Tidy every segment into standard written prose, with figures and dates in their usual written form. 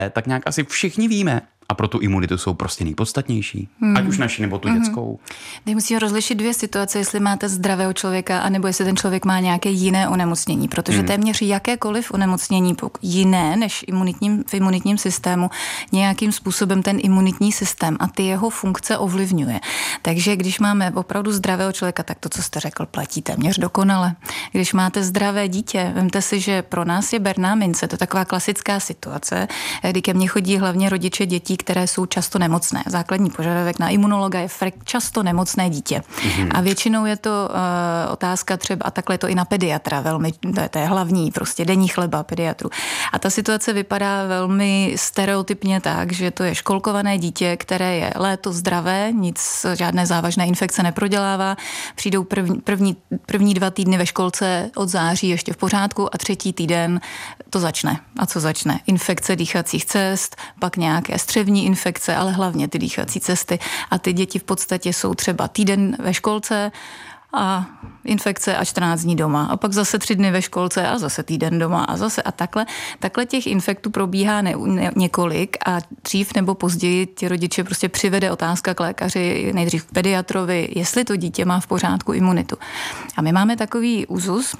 tak nějak asi všichni víme. A pro tu imunitu jsou prostě nejpodstatnější. Ať už naši, nebo tu dětskou. Teď musíme rozlišit dvě situace, jestli máte zdravého člověka, anebo jestli ten člověk má nějaké jiné onemocnění. Protože téměř jakékoliv onemocnění jiné než v imunitním systému nějakým způsobem ten imunitní systém a ty jeho funkce ovlivňuje. Takže když máme opravdu zdravého člověka, tak to, co jste řekl, platí téměř dokonale. Když máte zdravé dítě, vemte si, že pro nás je berná mince, to je taková klasická situace, kdy ke mně chodí hlavně rodiče dětí, které jsou často nemocné. Základní požadavek na imunologa je často nemocné dítě. A většinou je to otázka třeba, a takhle je to i na pediatra, velmi, to je hlavní prostě denní chleba pediatru. A ta situace vypadá velmi stereotypně tak, že to je školkované dítě, které je léto zdravé, žádné závažné infekce neprodělává, přijdou první 2 týdny ve školce od září ještě v pořádku a 3. týden to začne. A co začne? Infekce dýchacích cest, pak nějaké střevní infekce, ale hlavně ty dýchací cesty. A ty děti v podstatě jsou třeba týden ve školce a infekce a 14 dní doma. A pak zase 3 dny ve školce a zase týden doma a zase a takhle. Takhle těch infektů probíhá několik a dřív nebo později ti rodiče prostě přivede otázka k lékaři, nejdřív k pediatrovi, jestli to dítě má v pořádku imunitu. A my máme takový úzus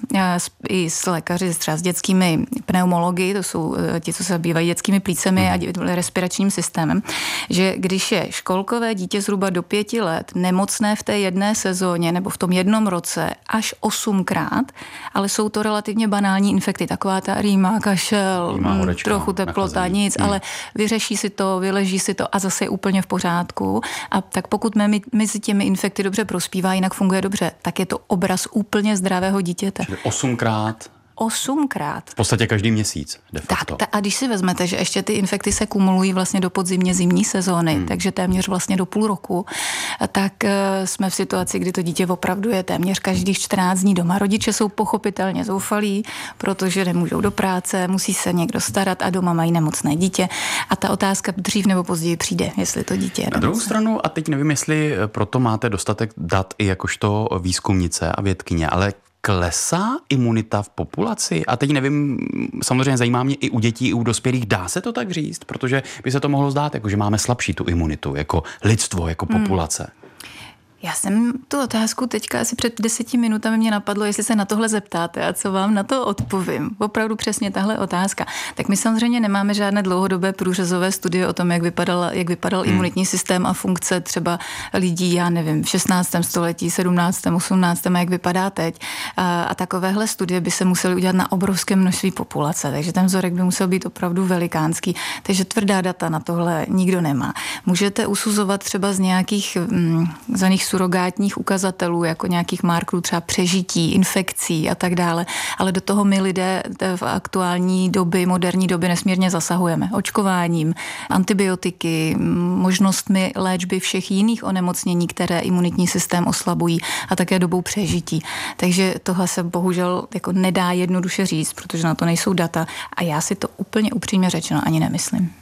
i s lékaři, třeba s dětskými pneumology, to jsou ti, co se zabývají dětskými plícemi a respiračním systémem, že když je školkové dítě zhruba do 5 let nemocné v té jedné sezóně nebo v tom jednom roce až 8krát, ale jsou to relativně banální infekty, taková ta rýma, kašel, horečka, trochu teplota, nic, ale vyřeší si to, vyleží si to a zase je úplně v pořádku. A tak pokud mezi těmi infekty dobře prospívá, jinak funguje dobře, tak je to obraz úplně zdravého dítěte. Čili 8krát? 8krát. V podstatě každý měsíc, de facto. Tak, a když si vezmete, že ještě ty infekty se kumulují vlastně do podzimně zimní sezóny, takže téměř vlastně do půl roku, tak jsme v situaci, kdy to dítě opravdu je téměř každých 14 dní doma. Rodiče jsou pochopitelně zoufalí, protože nemůžou do práce, musí se někdo starat a doma mají nemocné dítě. A ta otázka dřív nebo později přijde, jestli to dítě je nemocné. Na druhou stranu, a teď nevím, jestli proto máte dostatek dat i jakožto výzkumnice a vědkyně, ale klesá imunita v populaci? A teď nevím, samozřejmě zajímá mě i u dětí, i u dospělých, dá se to tak říct? Protože by se to mohlo zdát, jako že máme slabší tu imunitu, jako lidstvo, jako populace. Já jsem tu otázku teďka asi před 10 minutami mě napadlo, jestli se na tohle zeptáte a co vám na to odpovím. Opravdu přesně tahle otázka. Tak my samozřejmě nemáme žádné dlouhodobé průřezové studie o tom, jak vypadal imunitní systém a funkce třeba lidí, já nevím, v 16. století, 17., 18. jak vypadá teď. A takovéhle studie by se musely udělat na obrovské množství populace, takže ten vzorek by musel být opravdu velikánský. Takže tvrdá data na tohle nikdo nemá. Můžete usuzovat třeba z nějakých surogátních ukazatelů, jako nějakých markerů třeba přežití, infekcí a tak dále, ale do toho my lidé v aktuální doby, moderní doby nesmírně zasahujeme. Očkováním, antibiotiky, možnostmi léčby všech jiných onemocnění, které imunitní systém oslabují a také dobou přežití. Takže tohle se bohužel jako nedá jednoduše říct, protože na to nejsou data a já si to úplně upřímně řečeno ani nemyslím.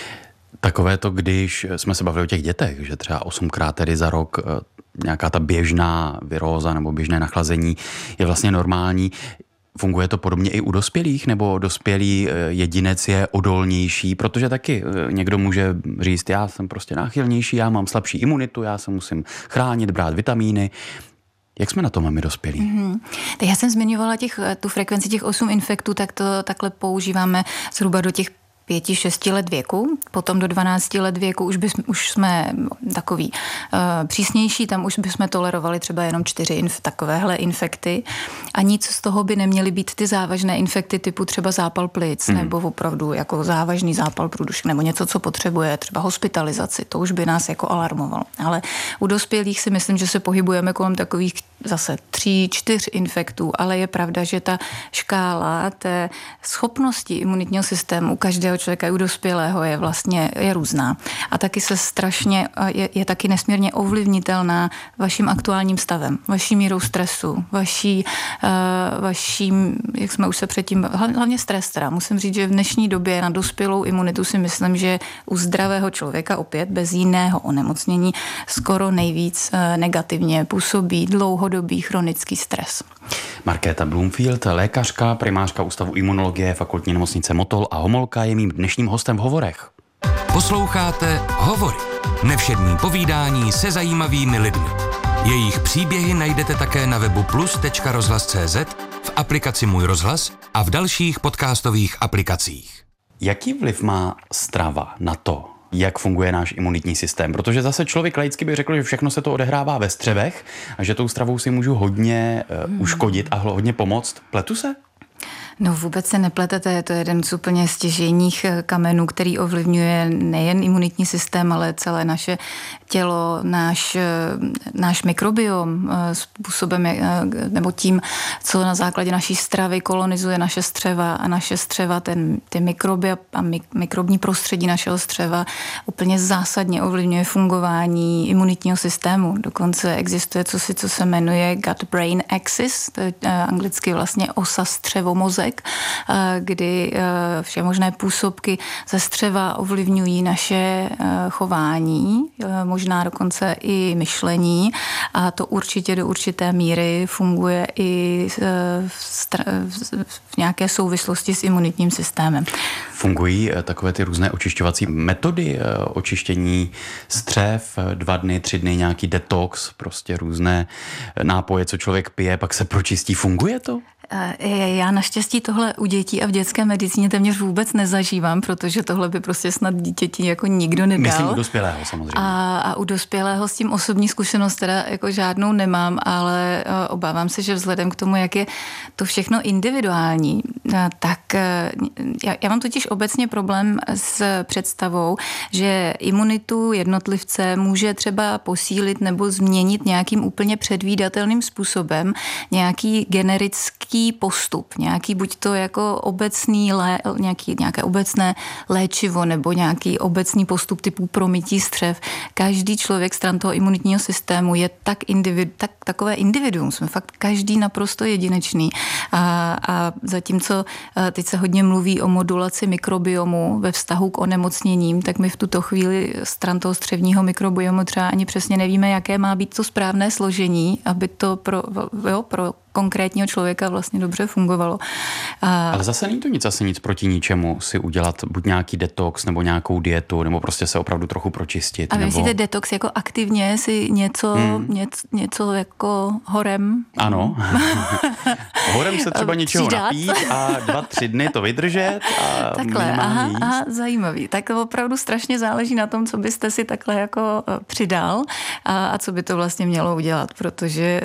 Takové to, když jsme se bavili o těch dětech, že třeba 8krát tedy za rok nějaká ta běžná viróza nebo běžné nachlazení je vlastně normální. Funguje to podobně i u dospělých, nebo dospělý jedinec je odolnější, protože taky někdo může říct, já jsem prostě náchylnější, já mám slabší imunitu, já se musím chránit, brát vitamíny. Jak jsme na to máme dospělí? Tak já jsem zmiňovala tu frekvenci těch 8 infektů, tak to takhle používáme zhruba do těch 5-6 let věku, potom do 12 let věku už jsme takový přísnější, tam už bychom tolerovali třeba jenom 4 takovéhle infekty a nic z toho by neměly být ty závažné infekty typu třeba zápal plic nebo opravdu jako závažný zápal průdušky nebo něco, co potřebuje třeba hospitalizaci, to už by nás jako alarmovalo. Ale u dospělých si myslím, že se pohybujeme kolem takových zase 3-4 infektů, ale je pravda, že ta škála té schopnosti imunitního systému u každého člověka i u dospělého je různá. A taky se strašně, je taky nesmírně ovlivnitelná vaším aktuálním stavem, vaší mírou stresu, vaším, jak jsme už se předtím, hlavně stres teda. Musím říct, že v dnešní době na dospělou imunitu si myslím, že u zdravého člověka opět bez jiného onemocnění skoro nejvíc negativně působí dlouhodobě dlouhodobý chronický stres. Markéta Bloomfield, lékařka, primářka Ústavu imunologie Fakultní nemocnice Motol a Homolka je mým dnešním hostem v Hovorech. Posloucháte Hovory. Nevšední povídání se zajímavými lidmi. Jejich příběhy najdete také na webu plus.rozhlas.cz, v aplikaci Můj rozhlas a v dalších podcastových aplikacích. Jaký vliv má strava na to, jak funguje náš imunitní systém? Protože zase člověk laicky by řekl, že všechno se to odehrává ve střevech a že tou stravou si můžu hodně uškodit a hodně pomoct. Pletu se? No vůbec se nepletete, je to jeden z úplně stěžejních kamenů, který ovlivňuje nejen imunitní systém, ale celé naše tělo, náš mikrobiom způsobem, nebo tím, co na základě naší stravy kolonizuje naše střeva a naše střeva, ty mikroby a mikrobní prostředí našeho střeva úplně zásadně ovlivňuje fungování imunitního systému. Dokonce existuje co se jmenuje gut-brain axis, to je anglicky vlastně osa střevo-mozek, kdy všemožné působky ze střeva ovlivňují naše chování, možná dokonce i myšlení, a to určitě do určité míry funguje i v nějaké souvislosti s imunitním systémem. Fungují takové ty různé očišťovací metody, očištění střev, 2 dny, 3 dny, nějaký detox, prostě různé nápoje, co člověk pije, pak se pročistí. Funguje to? Já naštěstí tohle u dětí a v dětské medicíně téměř vůbec nezažívám, protože tohle by prostě snad dítěti jako nikdo nedal. Myslím u dospělého samozřejmě. A u dospělého s tím osobní zkušenost teda jako žádnou nemám, ale obávám se, že vzhledem k tomu, jak je to všechno individuální, tak já mám totiž obecně problém s představou, že imunitu jednotlivce může třeba posílit nebo změnit nějakým úplně předvídatelným způsobem nějaký generický postup, nějaký buď to jako obecný nějaké obecné léčivo nebo nějaký obecný postup typu promytí střev. Každý člověk stran toho imunitního systému je takové individuum. Jsme fakt každý naprosto jedinečný. A zatímco teď se hodně mluví o modulaci mikrobiomu ve vztahu k onemocněním, tak my v tuto chvíli stran toho střevního mikrobiomu třeba ani přesně nevíme, jaké má být to správné složení, aby to pro konkrétního člověka vlastně dobře fungovalo. Ale zase není to asi nic proti ničemu si udělat buď nějaký detox nebo nějakou dietu, nebo prostě se opravdu trochu pročistit. A myslíte detox jako aktivně si něco jako horem? Ano. Horem se třeba něčeho napít a 2-3 dny to vydržet. A takhle, aha, zajímavý. Tak opravdu strašně záleží na tom, co byste si takhle jako přidal a co by to vlastně mělo udělat, protože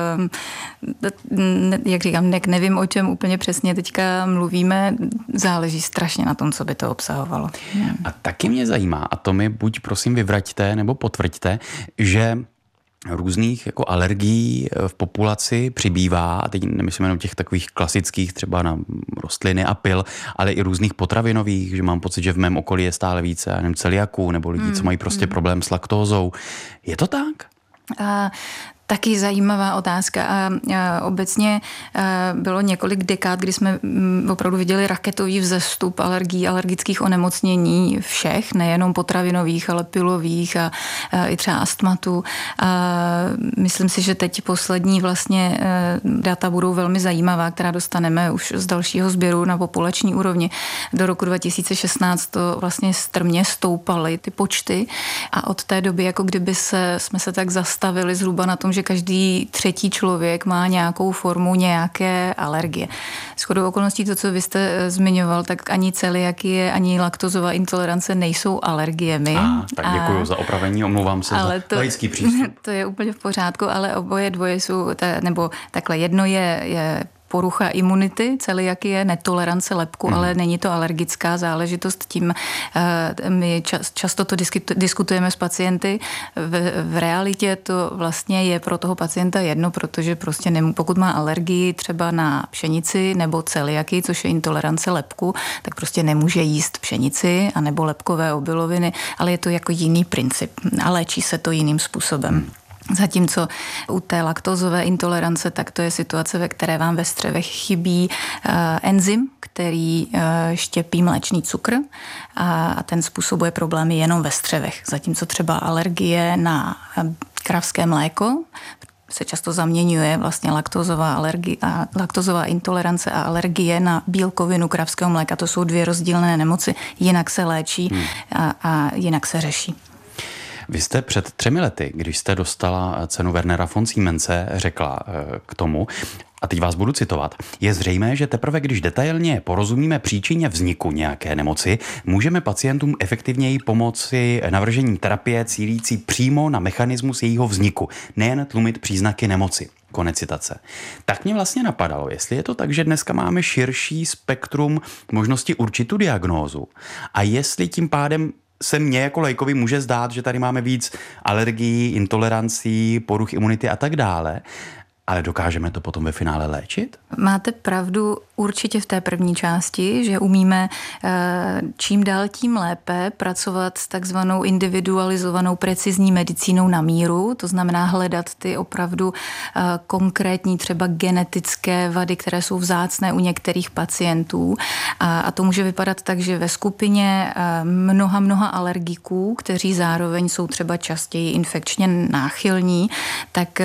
jak říkám, nevím, o čem úplně přesně teďka mluvíme, záleží strašně na tom, co by to obsahovalo. A taky mě zajímá, a to mi buď prosím vyvraťte nebo potvrďte, že různých jako alergií v populaci přibývá, a teď nemyslím jenom těch takových klasických třeba na rostliny a pil, ale i různých potravinových, že mám pocit, že v mém okolí je stále více, já nevím, celiaků nebo lidí, co mají prostě problém s laktózou. Je to tak? Taky zajímavá otázka a obecně bylo několik dekád, kdy jsme opravdu viděli raketový vzestup alergií, alergických onemocnění všech, nejenom potravinových, ale pilových a i třeba astmatu. Myslím si, že teď poslední vlastně data budou velmi zajímavá, která dostaneme už z dalšího sběru na populační úrovni. Do roku 2016 to vlastně strmě stoupaly ty počty a od té doby, jako kdyby jsme se tak zastavili zhruba na tom, že každý 3. člověk má nějakou formu nějaké alergie. Shodou okolností to, co vy jste zmiňoval, tak ani celiakie, ani laktozová intolerance nejsou alergiemi. Tak děkuji za opravení, omlouvám se za laický přístup. To je úplně v pořádku, ale oboje dvoje jsou, nebo takhle, jedno je porucha imunity, celiakie, netolerance lepku, ale není to alergická záležitost. Tím my často to diskutujeme s pacienty. V realitě to vlastně je pro toho pacienta jedno, protože prostě pokud má alergii třeba na pšenici nebo celiakii, což je intolerance lepku, tak prostě nemůže jíst pšenici anebo lepkové obiloviny, ale je to jako jiný princip a léčí se to jiným způsobem. Zatímco u té laktozové intolerance, tak to je situace, ve které vám ve střevech chybí enzym, který štěpí mléčný cukr a ten způsobuje problémy jenom ve střevech. Zatímco třeba alergie na kravské mléko, se často zaměňuje vlastně laktozová intolerance a alergie na bílkovinu kravského mléka. To jsou 2 rozdílné nemoci, jinak se léčí a jinak se řeší. Vy jste před 3 lety, když jste dostala cenu Wernera von Siemense, řekla k tomu, a teď vás budu citovat, je zřejmé, že teprve když detailně porozumíme příčině vzniku nějaké nemoci, můžeme pacientům efektivněji pomoci navržením terapie cílící přímo na mechanismus jejího vzniku, nejen tlumit příznaky nemoci. Konec citace. Tak mě vlastně napadalo, jestli je to tak, že dneska máme širší spektrum možnosti určit tu diagnózu a jestli tím pádem se mně jako laikovi může zdát, že tady máme víc alergií, intolerancí, poruch imunity a tak dále, ale dokážeme to potom ve finále léčit? Máte pravdu určitě v té první části, že umíme čím dál tím lépe pracovat s takzvanou individualizovanou precizní medicínou na míru, to znamená hledat ty opravdu konkrétní třeba genetické vady, které jsou vzácné u některých pacientů. A to může vypadat tak, že ve skupině mnoha alergiků, kteří zároveň jsou třeba častěji infekčně náchylní, tak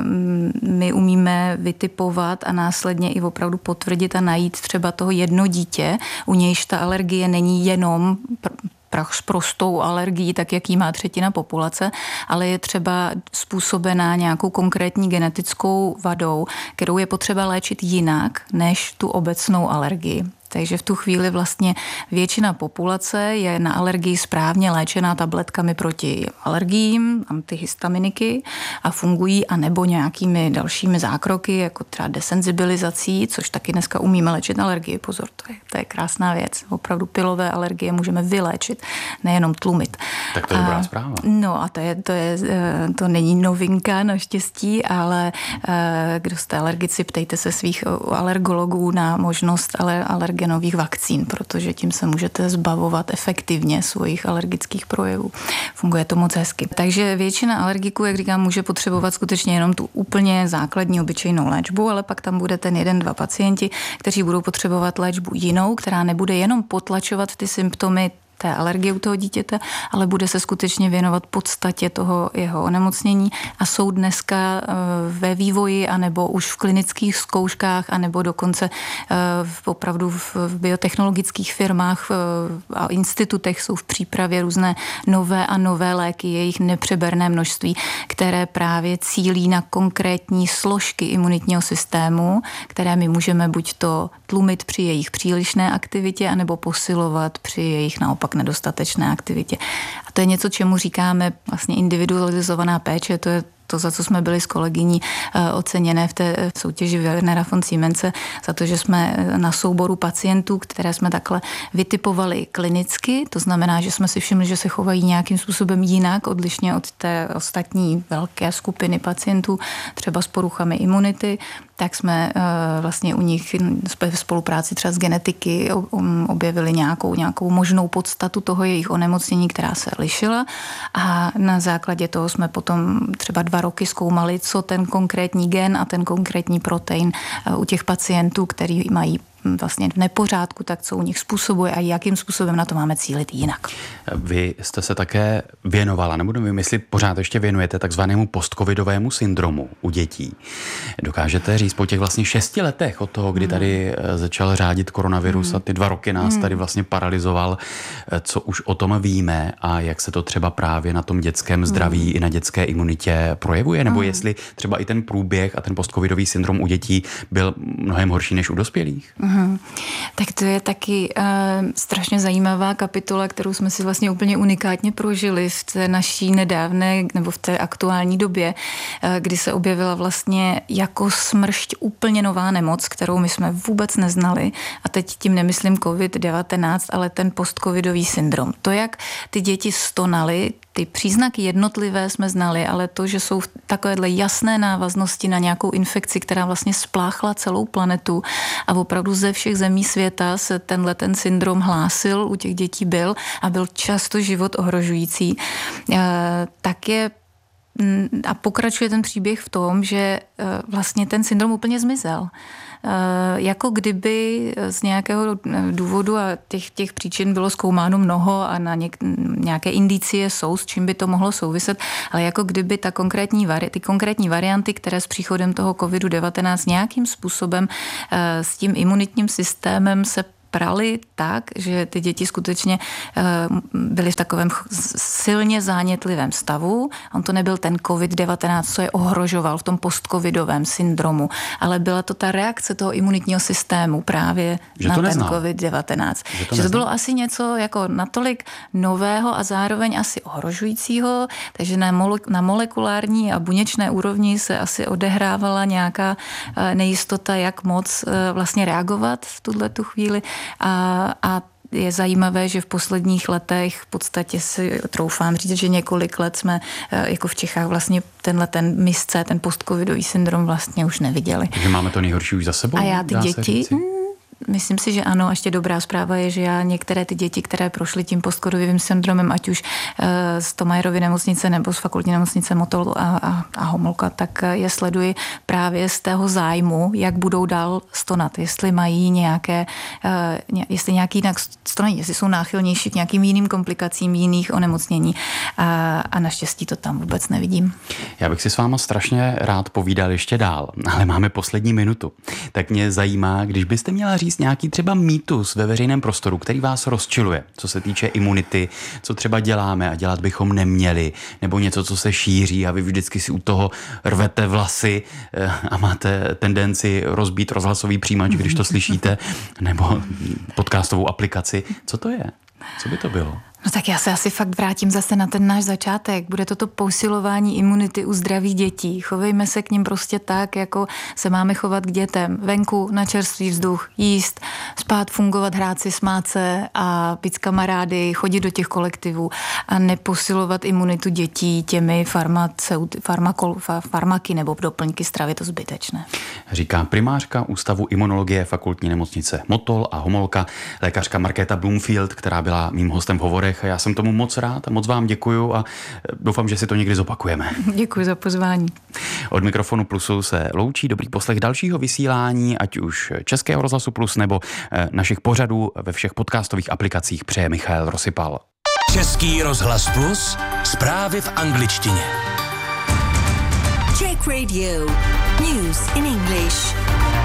my umíme vytipovat a následně i opravdu potvrdit a najít třeba toho jedno dítě, u nějž ta alergie není jenom s prostou alergií, tak jak ji má 1/3 populace, ale je třeba způsobená nějakou konkrétní genetickou vadou, kterou je potřeba léčit jinak než tu obecnou alergii. Takže v tu chvíli vlastně většina populace je na alergii správně léčená tabletkami proti alergiím, antihistaminiky a fungují, anebo nějakými dalšími zákroky, jako třeba desenzibilizací, což taky dneska umíme léčit alergii. Pozor, to je krásná věc. Opravdu pilové alergie můžeme vyléčit, nejenom tlumit. Tak to je dobrá zpráva. No a to není novinka naštěstí, ale kdo jste alergici, ptejte se svých alergologů na možnost alergenových vakcín, protože tím se můžete zbavovat efektivně svých alergických projevů. Funguje to moc hezky. Takže většina alergiků, jak říkám, může potřebovat skutečně jenom tu úplně základní obyčejnou léčbu, ale pak tam bude ten 1-2 pacienti, kteří budou potřebovat léčbu jinou, která nebude jenom potlačovat ty symptomy té alergie u toho dítěte, ale bude se skutečně věnovat podstatě toho jeho onemocnění a jsou dneska ve vývoji anebo už v klinických zkouškách anebo dokonce opravdu v biotechnologických firmách a institutech jsou v přípravě různé nové léky, jejich nepřeberné množství, které právě cílí na konkrétní složky imunitního systému, které my můžeme buď to tlumit při jejich přílišné aktivitě anebo posilovat při jejich naopak nedostatečné aktivitě. A to je něco, čemu říkáme vlastně individualizovaná péče, to je to, za co jsme byli s kolegyní oceněné v té soutěži Wernera von Siemense, za to, že jsme na souboru pacientů, které jsme takhle vytipovali klinicky, to znamená, že jsme si všimli, že se chovají nějakým způsobem jinak, odlišně od té ostatní velké skupiny pacientů, třeba s poruchami imunity, tak jsme vlastně u nich v spolupráci třeba s genetiky objevili nějakou možnou podstatu toho jejich onemocnění, která se lišila a na základě toho jsme potom třeba 2 roky zkoumali, co ten konkrétní gen a ten konkrétní protein u těch pacientů, který mají vlastně v nepořádku, tak co u nich způsobuje a jakým způsobem na to máme cílit jinak. Vy jste se také věnovala, nebo nevím, jestli pořád ještě věnujete takzvanému postcovidovému syndromu u dětí. Dokážete říct po těch vlastně 6 letech od toho, kdy tady začal řádit koronavirus a ty 2 roky nás tady vlastně paralyzoval, co už o tom víme a jak se to třeba právě na tom dětském zdraví i na dětské imunitě projevuje, nebo jestli třeba i ten průběh a ten postcovidový syndrom u dětí byl mnohem horší než u dospělých? Tak to je taky strašně zajímavá kapitola, kterou jsme si vlastně úplně unikátně prožili v té naší nedávné nebo v té aktuální době, kdy se objevila vlastně jako smršť úplně nová nemoc, kterou my jsme vůbec neznali a teď tím nemyslím COVID-19, ale ten postcovidový syndrom. To, jak ty děti stonaly, ty příznaky jednotlivé jsme znali, ale to, že jsou takovéhle jasné návaznosti na nějakou infekci, která vlastně spláchla celou planetu a opravdu ze všech zemí světa se ten syndrom hlásil, u těch dětí byl a byl často život ohrožující, tak je A pokračuje ten příběh v tom, že vlastně ten syndrom úplně zmizel. Jako kdyby z nějakého důvodu, a těch příčin bylo zkoumáno mnoho a na nějaké indicie jsou, s čím by to mohlo souviset, ale jako kdyby ty konkrétní varianty, které s příchodem toho COVID-19 nějakým způsobem s tím imunitním systémem se prali tak, že ty děti skutečně byly v takovém silně zánětlivém stavu. On to nebyl ten COVID-19, co je ohrožoval v tom postcovidovém syndromu, ale byla to ta reakce toho imunitního systému právě na ten COVID-19. Že to bylo asi něco jako natolik nového a zároveň asi ohrožujícího, takže na molekulární a buněčné úrovni se asi odehrávala nějaká nejistota, jak moc vlastně reagovat v tuhletu chvíli. A je zajímavé, že v posledních letech v podstatě si troufám říct, že několik let jsme jako v Čechách vlastně ten postcovidový syndrom vlastně už neviděli. Takže máme to nejhorší už za sebou? A já ty děti... Myslím si, že ano. A ještě dobrá zpráva je, že já některé ty děti, které prošly tím postcovidovým syndromem, ať už z Thomayerovy nemocnice nebo z fakultní nemocnice Motol a Homolka, tak je sleduji právě z tého zájmu, jak budou dál stonat. Jestli mají jestli nějaký jinak stonají, jestli jsou náchylnější k nějakým jiným komplikacím, jiných onemocnění. A naštěstí to tam vůbec nevidím. Já bych si s váma strašně rád povídal ještě dál, ale máme poslední minutu. Tak mě zajímá, když byste měla říct nějaký třeba mýtus ve veřejném prostoru, který vás rozčiluje, co se týče imunity, co třeba děláme a dělat bychom neměli, nebo něco, co se šíří a vy vždycky si u toho rvete vlasy a máte tendenci rozbít rozhlasový přijímač, když to slyšíte, nebo podcastovou aplikaci. Co to je? Co by to bylo? No tak já se asi fakt vrátím zase na ten náš začátek. Bude to posilování imunity u zdravých dětí. Chovejme se k nim prostě tak, jako se máme chovat k dětem. Venku, na čerstvý vzduch, jíst, spát, fungovat, hrát si, smát se a být s kamarády, chodit do těch kolektivů a neposilovat imunitu dětí těmi farmaky nebo doplňky stravy, to zbytečné. Říká primářka Ústavu imunologie Fakultní nemocnice Motol a Homolka, lékařka Markéta Bloomfield, která byla mým hostem v Hovorech. Já jsem tomu moc rád a moc vám děkuju a doufám, že si to někdy zopakujeme. Děkuji za pozvání. Od Mikrofonu Plusu se loučí dobrý poslech dalšího vysílání, ať už Českého rozhlasu Plus nebo našich pořadů ve všech podcastových aplikacích přeje Michael Rosypal. Český rozhlas Plus, zprávy v angličtině. Czech Radio. News in English.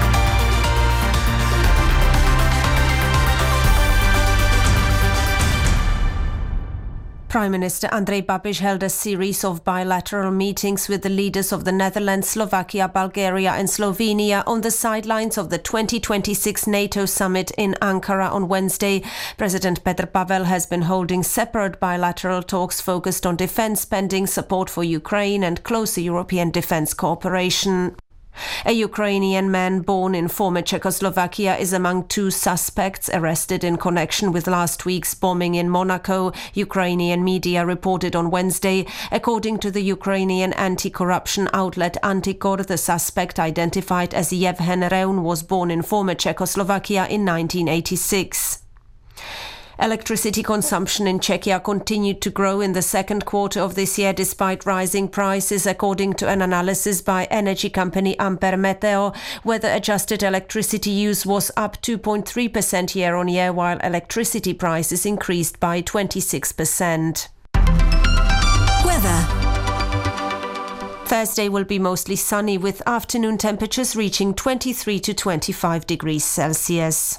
Prime Minister Andrej Babiš held a series of bilateral meetings with the leaders of the Netherlands, Slovakia, Bulgaria and Slovenia on the sidelines of the 2026 NATO summit in Ankara on Wednesday. President Petr Pavel has been holding separate bilateral talks focused on defense spending, support for Ukraine and closer European defense cooperation. A Ukrainian man born in former Czechoslovakia is among two suspects arrested in connection with last week's bombing in Monaco, Ukrainian media reported on Wednesday. According to the Ukrainian anti-corruption outlet Antikor, the suspect, identified as Yevhen Reun, was born in former Czechoslovakia in 1986. Electricity consumption in Czechia continued to grow in the second quarter of this year despite rising prices, according to an analysis by energy company Amper Meteo. Weather-adjusted electricity use was up 2.3% year-on-year, while electricity prices increased by 26%. Weather. Thursday will be mostly sunny with afternoon temperatures reaching 23 to 25 degrees Celsius.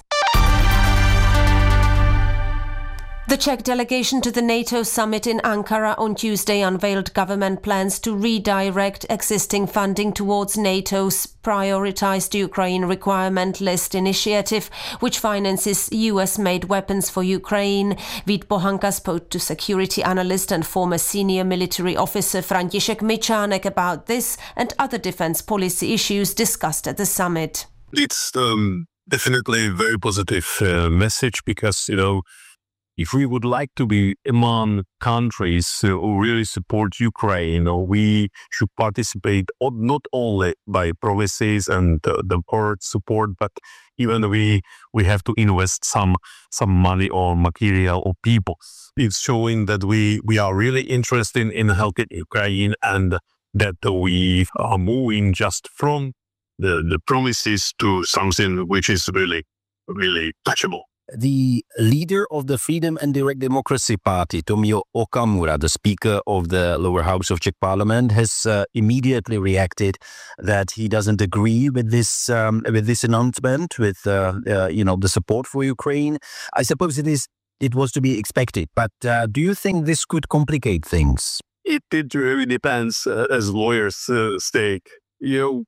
The Czech delegation to the NATO summit in Ankara on Tuesday unveiled government plans to redirect existing funding towards NATO's prioritized Ukraine requirement list initiative, which finances US-made weapons for Ukraine. Vít Pohanka spoke to security analyst and former senior military officer František Mičánek about this and other defense policy issues discussed at the summit. It's definitely a very positive message because, if we would like to be among countries who really support Ukraine, we should participate not only by promises and the word support, but even we have to invest some money or material or people. It's showing that we are really interested in helping Ukraine and that we are moving just from the promises to something which is really, really touchable. The leader of the Freedom and Direct Democracy Party, Tomio Okamura, the Speaker of the lower house of Czech Parliament, has immediately reacted that he doesn't agree with this announcement, with the support for Ukraine. I suppose it was to be expected, but do you think this could complicate things? It really depends, as lawyers state. Tomio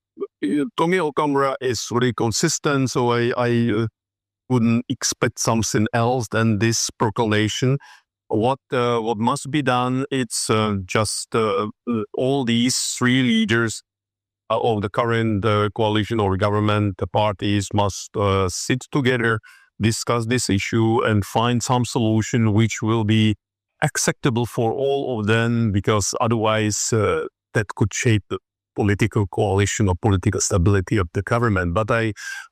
Okamura is really consistent, so I wouldn't expect something else than this proclamation. What must be done? It's just all these three leaders of the current coalition or government parties must sit together, discuss this issue, and find some solution which will be acceptable for all of them, because otherwise that could shape the political coalition or political stability of the government. But I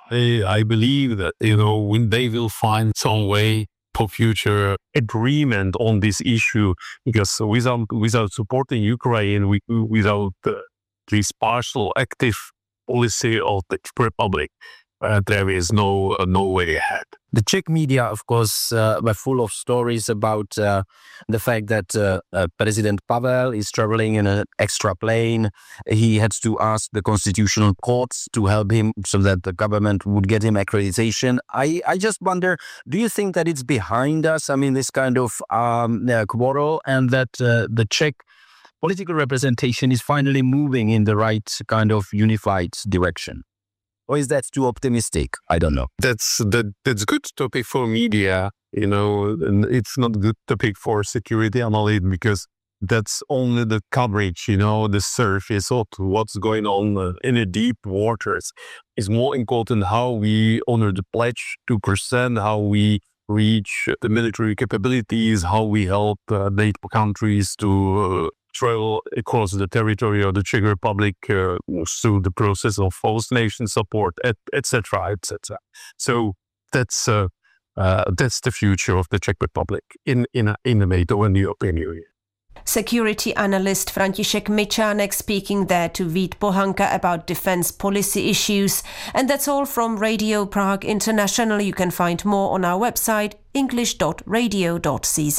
believe that when they will find some way for future agreement on this issue, because without supporting Ukraine, without this partial active policy of the Czech Republic, there is no way ahead. The Czech media, of course, were full of stories about the fact that President Pavel is traveling in an extra plane. He had to ask the constitutional courts to help him so that the government would get him accreditation. I just wonder, do you think that it's behind us? I mean, this kind of quarrel, and that the Czech political representation is finally moving in the right kind of unified direction? Or is that too optimistic? I don't know. That's good topic for media, and it's not good topic for security analysts, because that's only the coverage, the surface of what's going on in the deep waters. It's more important how we honor the pledge 2%, how we reach the military capabilities, how we help NATO countries to travel across the territory of the Czech Republic through the process of host nation support, etc., etc. So that's the future of the Czech Republic in the NATO and the European Union. Security analyst František Mičánek speaking there to Vít Pohanka about defense policy issues. And that's all from Radio Prague International. You can find more on our website english.radio.cz.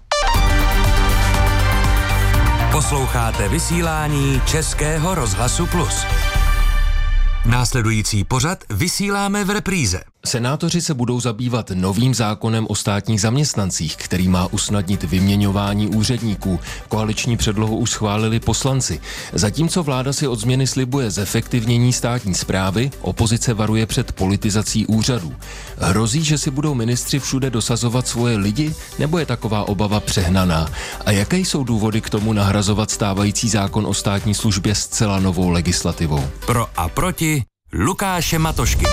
Posloucháte vysílání Českého rozhlasu Plus. Následující pořad vysíláme v repríze. Senátoři se budou zabývat novým zákonem o státních zaměstnancích, který má usnadnit vyměňování úředníků. Koaliční předlohu už schválili poslanci. Zatímco vláda si od změny slibuje zefektivnění státní správy, opozice varuje před politizací úřadů. Hrozí, že si budou ministři všude dosazovat svoje lidi, nebo je taková obava přehnaná? A jaké jsou důvody k tomu nahrazovat stávající zákon o státní službě zcela novou legislativou? Pro a proti Lukáše Matošky.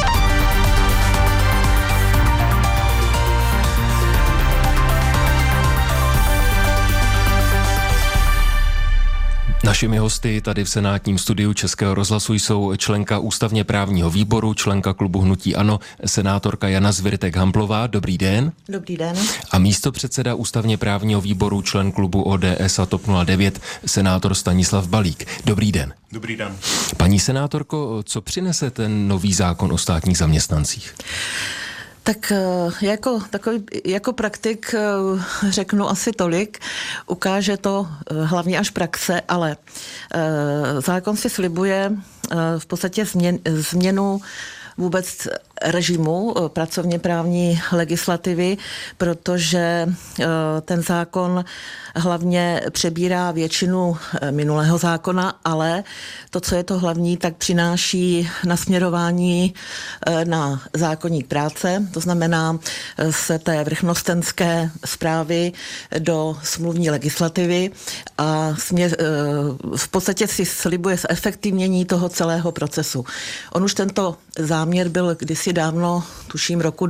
Našimi hosty tady v senátním studiu Českého rozhlasu jsou členka ústavně právního výboru, členka klubu Hnutí ANO, senátorka Jana Zwirtek-Hamplová. Dobrý den. Dobrý den. A místopředseda ústavně právního výboru, člen klubu ODS a TOP 09, senátor Stanislav Balík. Dobrý den. Dobrý den. Paní senátorko, co přinese ten nový zákon o státních zaměstnancích? Tak jako praktik řeknu asi tolik, ukáže to hlavně až praxe, ale zákon si slibuje v podstatě změnu vůbec režimu pracovně právní legislativy, protože ten zákon hlavně přebírá většinu minulého zákona, ale to, co je to hlavní, tak přináší nasměrování na zákoník práce, to znamená z té vrchnostenské správy do smluvní legislativy a v podstatě si slibuje zefektivnění toho celého procesu. On už tento záměr byl kdysi kdysi dávno, tuším roku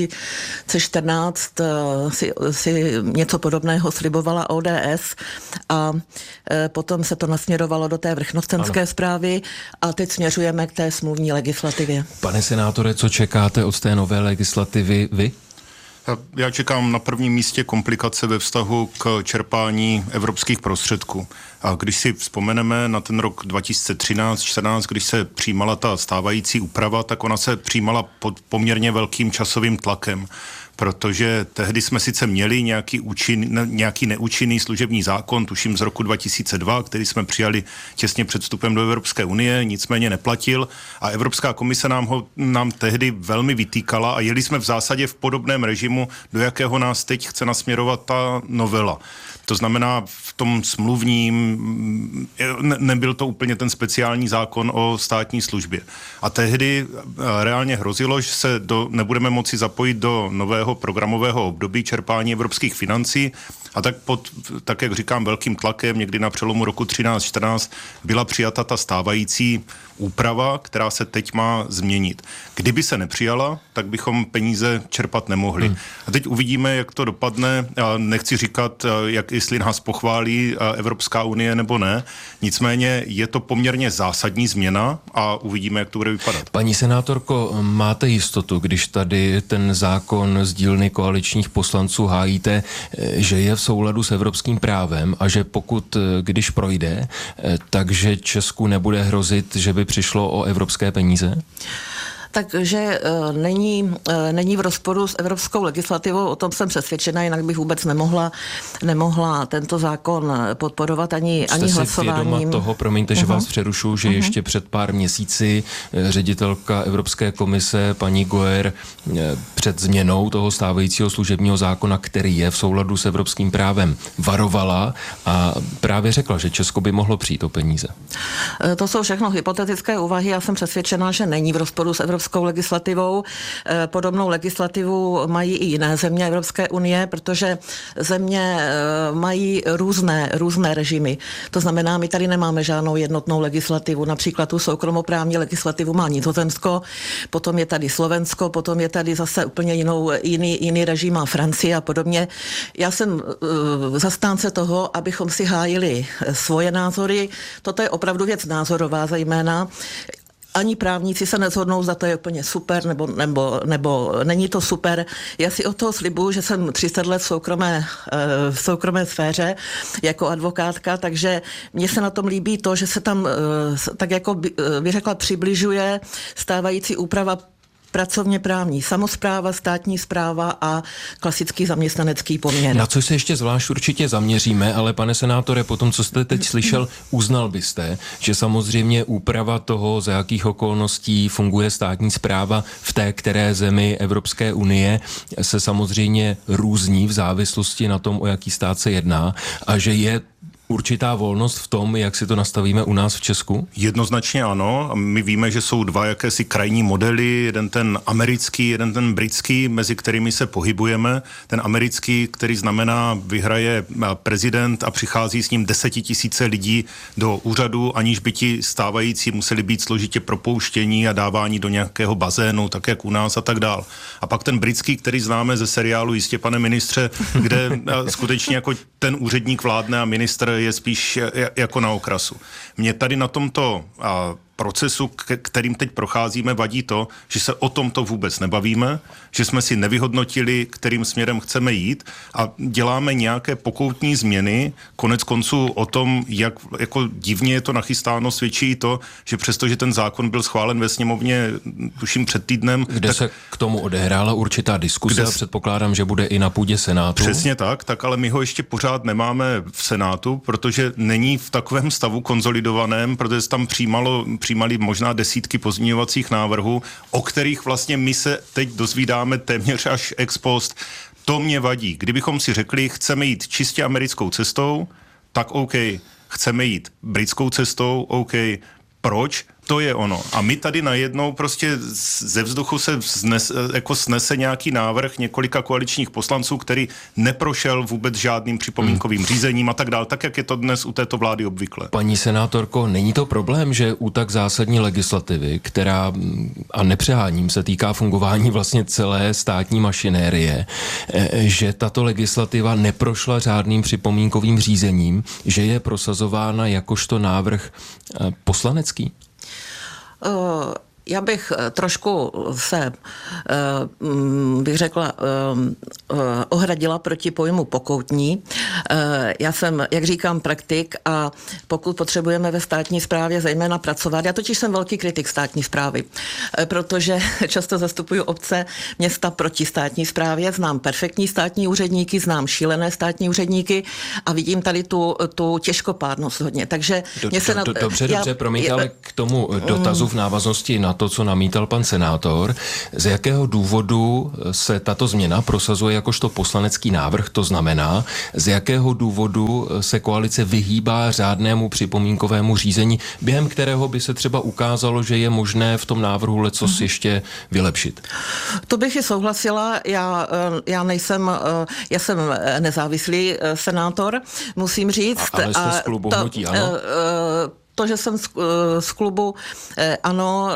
2014, si něco podobného slibovala ODS a potom se to nasměrovalo do té vrchnostenské zprávy a teď směřujeme k té smluvní legislativě. Pane senátore, co čekáte od té nové legislativy vy? Já čekám na prvním místě komplikace ve vztahu k čerpání evropských prostředků. A když si vzpomeneme na ten rok 2013-14, když se přijímala ta stávající úprava, tak ona se přijímala pod poměrně velkým časovým tlakem, protože tehdy jsme sice měli nějaký neúčinný služební zákon, tuším z roku 2002, který jsme přijali těsně před vstupem do Evropské unie, nicméně neplatil a Evropská komise nám tehdy velmi vytýkala a jeli jsme v zásadě v podobném režimu, do jakého nás teď chce nasměrovat ta novela. To znamená, v tom smluvním nebyl to úplně ten speciální zákon o státní službě. A tehdy reálně hrozilo, že se nebudeme moci zapojit do nového programového období čerpání evropských financí a tak jak říkám, velkým tlakem někdy na přelomu roku 13-14 byla přijata ta stávající úprava, která se teď má změnit. Kdyby se nepřijala, tak bychom peníze čerpat nemohli. A teď uvidíme, jak to dopadne. Nechci říkat, jestli nás pochválí Evropská unie nebo ne. Nicméně je to poměrně zásadní změna a uvidíme, jak to bude vypadat. Paní senátorko, máte jistotu, když tady ten zákon z dílny koaličních poslanců hájíte, že je v souladu s evropským právem a že když projde, takže Česku nebude hrozit, že by přišlo o evropské peníze? Takže není v rozporu s evropskou legislativou, o tom jsem přesvědčena, jinak bych vůbec nemohla tento zákon podporovat ani hlasováním. Jste si vědoma toho, promiňte, že vás přerušu, že ještě před pár měsíci ředitelka Evropské komise paní Goer před změnou toho stávajícího služebního zákona, který je v souladu s evropským právem, varovala a právě řekla, že Česko by mohlo přijít o peníze. To jsou všechno hypotetické úvahy, já jsem přesvědčena, že není v rozporu s evropskou legislativou. Podobnou legislativu mají i jiné země Evropské unie, protože země mají různé režimy. To znamená, my tady nemáme žádnou jednotnou legislativu. Například tu soukromoprávní legislativu má Nizozemsko, potom je tady Slovensko, potom je tady zase úplně jiný režim má Francie a podobně. Já jsem zastánce toho, abychom si hájili svoje názory. Toto je opravdu věc názorová zejména. Ani právníci se neshodnou, zda to je úplně super, nebo není to super. Já si od toho slibuju, že jsem 30 let v soukromé sféře jako advokátka, takže mně se na tom líbí to, že se tam tak jako bych řekla přibližuje stávající úprava pracovně právní samospráva, státní správa a klasický zaměstnanecký poměr. Na co se ještě zvlášť určitě zaměříme, ale pane senátore, po tom, co jste teď slyšel, uznal byste, že samozřejmě úprava toho, za jakých okolností funguje státní správa v té které zemi Evropské unie, se samozřejmě různí v závislosti na tom, o jaký stát se jedná a že je určitá volnost v tom, jak si to nastavíme u nás v Česku? Jednoznačně ano. My víme, že jsou dva jakési krajní modely, jeden ten americký, jeden ten britský, mezi kterými se pohybujeme. Ten americký, který znamená, vyhraje prezident a přichází s ním 10 000 lidí do úřadu, aniž by ti stávající museli být složitě propouštění a dávání do nějakého bazénu, tak jak u nás a tak dál. A pak ten britský, který známe ze seriálu Jistě, pane ministře, kde skutečně jako ten úředník vládne a ministr je spíš jako na okrasu. Mě tady na tomto procesu, kterým teď procházíme, vadí to, že se o tomto vůbec nebavíme, že jsme si nevyhodnotili, kterým směrem chceme jít a děláme nějaké pokoutní změny. Konec konců o tom, jak jako divně je to nachystáno, svědčí to, že přestože ten zákon byl schválen ve sněmovně, tuším před týdnem. Kde se k tomu odehrála určitá diskuse a předpokládám, že bude i na půdě Senátu. Přesně tak, ale my ho ještě pořád nemáme v Senátu, protože není v takovém stavu konzolidovaném, protože se tam přijímali možná desítky pozměňovacích návrhů, o kterých vlastně my se teď dozvídáme téměř až ex post. To mě vadí. Kdybychom si řekli, chceme jít čistě americkou cestou, tak OK. Chceme jít britskou cestou, OK. Proč? To je ono. A my tady najednou prostě ze vzduchu se snese nějaký návrh několika koaličních poslanců, který neprošel vůbec žádným připomínkovým řízením a tak dál, tak jak je to dnes u této vlády obvykle. Paní senátorko, není to problém, že u tak zásadní legislativy, která, a nepřeháním, se týká fungování vlastně celé státní mašinérie, že tato legislativa neprošla řádným připomínkovým řízením, že je prosazována jakožto návrh poslanecký? Já bych trošku se, bych řekla, ohradila proti pojmu pokoutní. Já jsem, jak říkám, praktik a pokud potřebujeme ve státní správě zejména pracovat, já totiž jsem velký kritik státní správy, protože často zastupuju obce, města proti státní správě, znám perfektní státní úředníky, znám šílené státní úředníky a vidím tady tu těžkopádnost hodně. Takže Dobře, promiňte, ale k tomu dotazu v návaznosti na to, co namítal pan senátor, z jakého důvodu se tato změna prosazuje jakožto poslanecký návrh, to znamená, z jakého důvodu se koalice vyhýbá řádnému připomínkovému řízení, během kterého by se třeba ukázalo, že je možné v tom návrhu lecos ještě vylepšit. To bych i souhlasila, já jsem nezávislý senátor, musím říct. Ale jste z klubu hnutí, ano? To, že jsem z klubu ANO,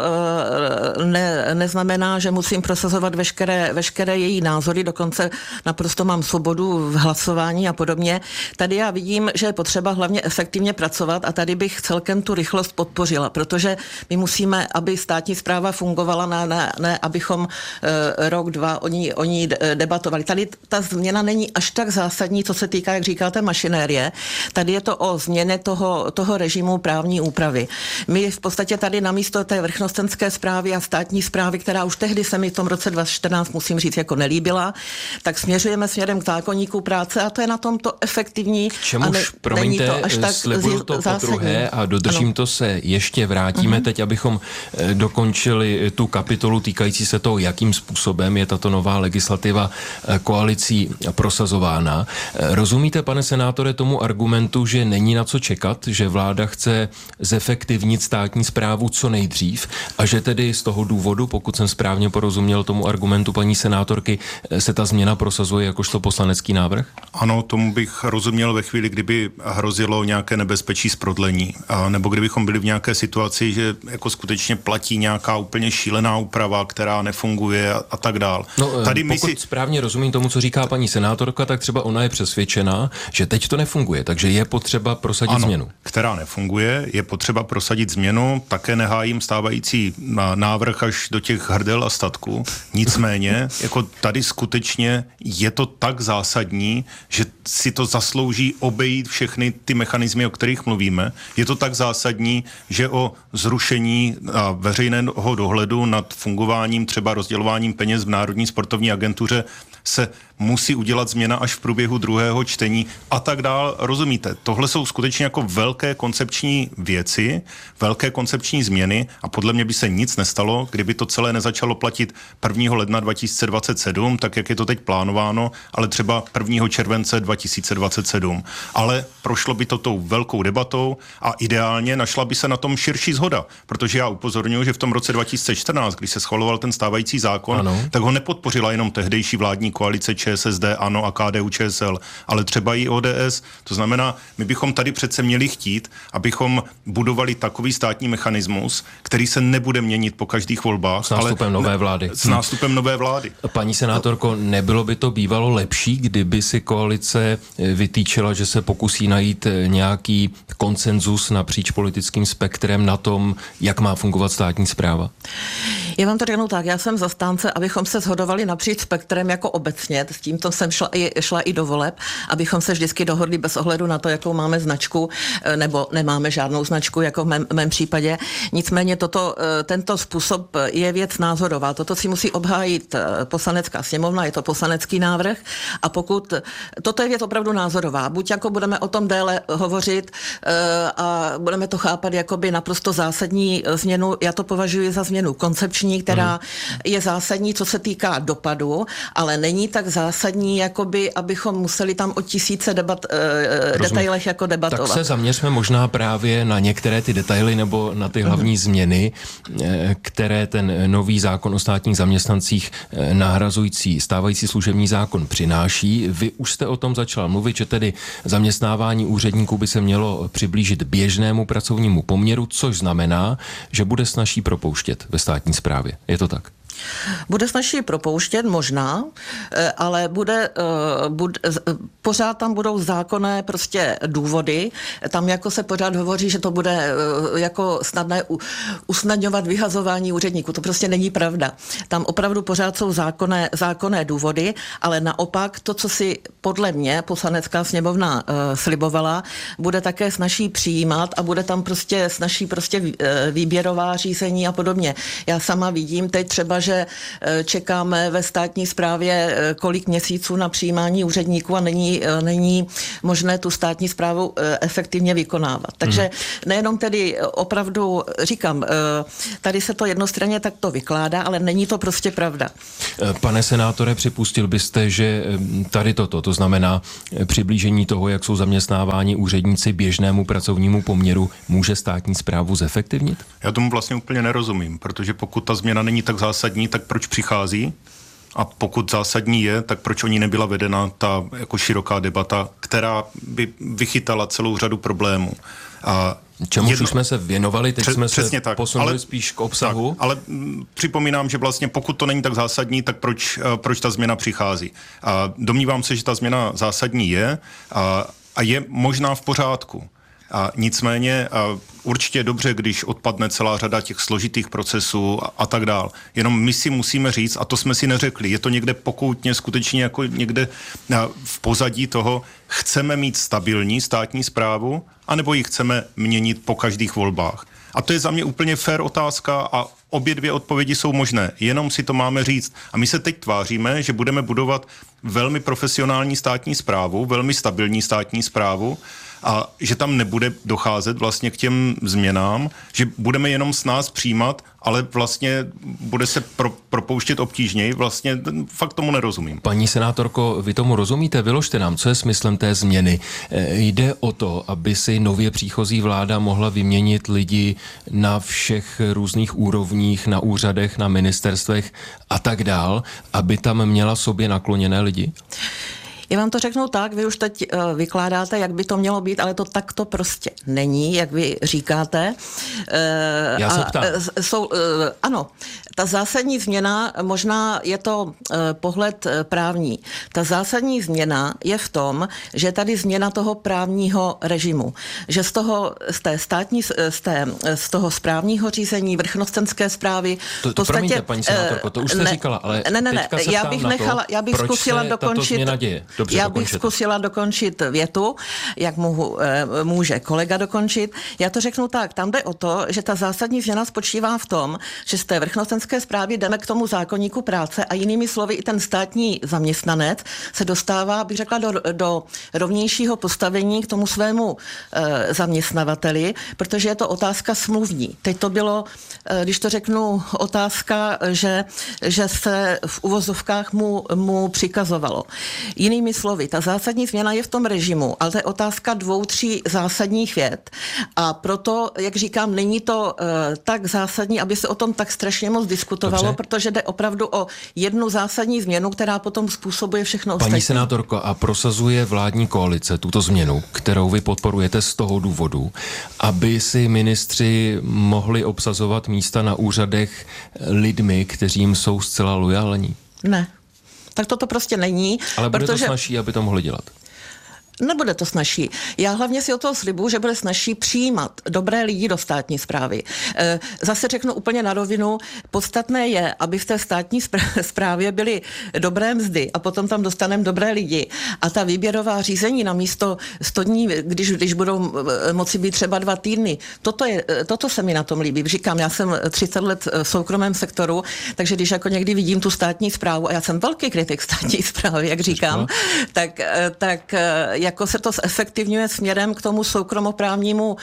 neznamená, že musím prosazovat veškeré její názory, dokonce naprosto mám svobodu v hlasování a podobně. Tady já vidím, že je potřeba hlavně efektivně pracovat a tady bych celkem tu rychlost podpořila, protože my musíme, aby státní správa fungovala, ne abychom rok, dva o ní debatovali. Tady ta změna není až tak zásadní, co se týká, jak říkáte, mašinérie. Tady je to o změně toho režimu právní úpravy. My v podstatě tady namísto té vrchnostenské správy a státní správy, která už tehdy se mi v tom roce 2014, musím říct, jako nelíbila, tak směřujeme směrem k zákoníku práce a to je na tomto efektivní. K čemuž, promiňte, slibuju to podruhé a dodržím to, se ještě vrátíme teď, abychom dokončili tu kapitolu týkající se toho, jakým způsobem je tato nová legislativa koalicí prosazována. Rozumíte, pane senátore, tomu argumentu, že není na co čekat, že vláda chce zefektivnit státní správu co nejdřív a že tedy z toho důvodu, pokud jsem správně porozuměl tomu argumentu paní senátorky, se ta změna prosazuje jakožto poslanecký návrh? Ano, tomu bych rozuměl ve chvíli, kdyby hrozilo nějaké nebezpečí z prodlení, nebo kdybychom byli v nějaké situaci, že jako skutečně platí nějaká úplně šílená úprava, která nefunguje a tak dál. Pokud správně rozumím tomu, co říká paní senátorka, tak třeba ona je přesvědčená, že teď to nefunguje, takže je potřeba prosadit změnu. Která nefunguje, je potřeba prosadit změnu, také nehájím stávající návrh až do těch hrdel a statků. Nicméně, jako tady skutečně je to tak zásadní, že si to zaslouží obejít všechny ty mechanismy, o kterých mluvíme. Je to tak zásadní, že o zrušení veřejného dohledu nad fungováním, třeba rozdělováním peněz v Národní sportovní agentuře se musí udělat změna až v průběhu druhého čtení a tak dál. Rozumíte? Tohle jsou skutečně jako velké koncepční věci, velké koncepční změny a podle mě by se nic nestalo, kdyby to celé nezačalo platit 1. ledna 2027, tak jak je to teď plánováno, ale třeba 1. července 2027. Ale prošlo by to tou velkou debatou a ideálně našla by se na tom širší shoda, protože já upozorňuji, že v tom roce 2014, když se schvaloval ten stávající zákon, tak ho nepodpořila jenom tehdejší vládní koalice ČSSD, ANO a KDU-ČSL, ale třeba i ODS. To znamená, my bychom tady přece měli chtít, abychom budovali takový státní mechanismus, který se nebude měnit po každých volbách. S nástupem nové vlády. S nástupem nové vlády. Paní senátorko, nebylo by to bývalo lepší, kdyby si koalice vytýčila, že se pokusí najít nějaký konsenzus napříč politickým spektrem na tom, jak má fungovat státní správa? Já vám to řeknu tak, já jsem zastánce, abychom se shodovali napříč spektrem jako obecně, s tímto jsem šla i do voleb, abychom se vždycky dohodli bez ohledu na to, jakou máme značku, nebo nemáme žádnou značku, jako v mém případě. Nicméně tento způsob je věc názorová. Toto si musí obhájit poslanecká sněmovna, je to poslanecký návrh a toto je věc opravdu názorová. Buď jako budeme o tom déle hovořit a budeme to chápat jakoby naprosto zásadní změnu, já to považuji za změnu koncepční, funkční, která je zásadní, co se týká dopadu, ale není tak zásadní, jakoby, abychom museli tam o tisíce detailech jako debatovat. Tak se zaměřme možná právě na některé ty detaily nebo na ty hlavní změny, které ten nový zákon o státních zaměstnancích nahrazující stávající služební zákon přináší. Vy už jste o tom začala mluvit, že tedy zaměstnávání úředníků by se mělo přiblížit běžnému pracovnímu poměru, což znamená, že bude snazší propouštět ve státní správě. Je to tak? Bude snazší propouštět, možná, ale pořád tam budou zákonné prostě důvody. Tam jako se pořád hovoří, že to bude jako snadné usnadňovat vyhazování úředníků. To prostě není pravda. Tam opravdu pořád jsou zákonné důvody, ale naopak to, co si podle mě Poslanecká sněmovna slibovala, bude také snazší přijímat a bude tam prostě snazší výběrová řízení a podobně. Já sama vidím teď třeba, že čekáme ve státní správě kolik měsíců na přijímání úředníků a není možné tu státní správu efektivně vykonávat. Takže nejenom tedy opravdu, říkám, tady se to jednostranně takto vykládá, ale není to prostě pravda. Pane senátore, připustil byste, že tady to znamená přiblížení toho, jak jsou zaměstnáváni úředníci běžnému pracovnímu poměru, může státní správu zefektivnit? Já tomu vlastně úplně nerozumím, protože pokud ta změna není tak zásadní, tak proč přichází? A pokud zásadní je, tak proč o ní nebyla vedena ta jako široká debata, která by vychytala celou řadu problémů? Čemu už jsme se věnovali, teď jsme se posunuli spíš k obsahu. Tak, ale připomínám, že vlastně pokud to není tak zásadní, tak proč ta změna přichází? Domnívám se, že ta změna zásadní je a je možná v pořádku. Nicméně určitě je dobře, když odpadne celá řada těch složitých procesů a tak dál. Jenom my si musíme říct, a to jsme si neřekli, je to někde pokoutně, skutečně jako někde v pozadí toho, chceme mít stabilní státní správu, anebo ji chceme měnit po každých volbách. A to je za mě úplně fair otázka a obě dvě odpovědi jsou možné. Jenom si to máme říct. A my se teď tváříme, že budeme budovat velmi profesionální státní správu, velmi stabilní státní správu, a že tam nebude docházet vlastně k těm změnám, že budeme jenom s nás přijímat, ale vlastně bude se propouštět obtížněji. Vlastně fakt tomu nerozumím. Paní senátorko, vy tomu rozumíte? Vyložte nám, co je smyslem té změny. Jde o to, aby si nově příchozí vláda mohla vyměnit lidi na všech různých úrovních, na úřadech, na ministerstvech a tak dál, aby tam měla sobě nakloněné lidi? Já vám to řeknu tak, vy už teď vykládáte, jak by to mělo být, ale to takto prostě není, jak vy říkáte. Já se ptám. Ano, ta zásadní změna, možná je to pohled právní. Ta zásadní změna je v tom, že je tady změna toho právního režimu. Že z toho správního řízení, vrchnostenské správy... To promiňte, paní senátorko, to už jste říkala, ale teďka se ptám na to, proč se tato změna děje. Dobře, já bych zkusila dokončit větu, jak může kolega dokončit. Já to řeknu tak, tam jde o to, že ta zásadní změna spočívá v tom, že z té vrchnostenské správy jdeme k tomu zákoníku práce a jinými slovy i ten státní zaměstnanec se dostává, bych řekla, do rovnějšího postavení k tomu svému zaměstnavateli, protože je to otázka smluvní. Teď to bylo, když to řeknu, otázka, že se v uvozovkách mu přikazovalo. Jinými slovy, ta zásadní změna je v tom režimu, ale to je otázka 2-3 zásadních vět. A proto, jak říkám, není to tak zásadní, aby se o tom tak strašně moc diskutovalo, dobře, protože jde opravdu o jednu zásadní změnu, která potom způsobuje všechno ostatní. Paní senátorko, a prosazuje vládní koalice tuto změnu, kterou vy podporujete z toho důvodu, aby si ministři mohli obsazovat místa na úřadech lidmi, kteřím jsou zcela lojální? Ne. Tak to prostě není. Ale bude to snazší, aby to mohli dělat? Nebude to snazší. Já hlavně si o toho slibuju, že bude snazší přijímat dobré lidi do státní správy. Zase řeknu úplně na rovinu, podstatné je, aby v té státní správě byly dobré mzdy a potom tam dostaneme dobré lidi. A ta výběrová řízení na místo 100 dní, když budou moci být třeba 2 týdny, toto se mi na tom líbí. Říkám, já jsem 30 let v soukromém sektoru, takže když jako někdy vidím tu státní správu, a já jsem velký kritik státní správy, jak říkám, tak jako se to zefektivňuje směrem k tomu soukromoprávnímu,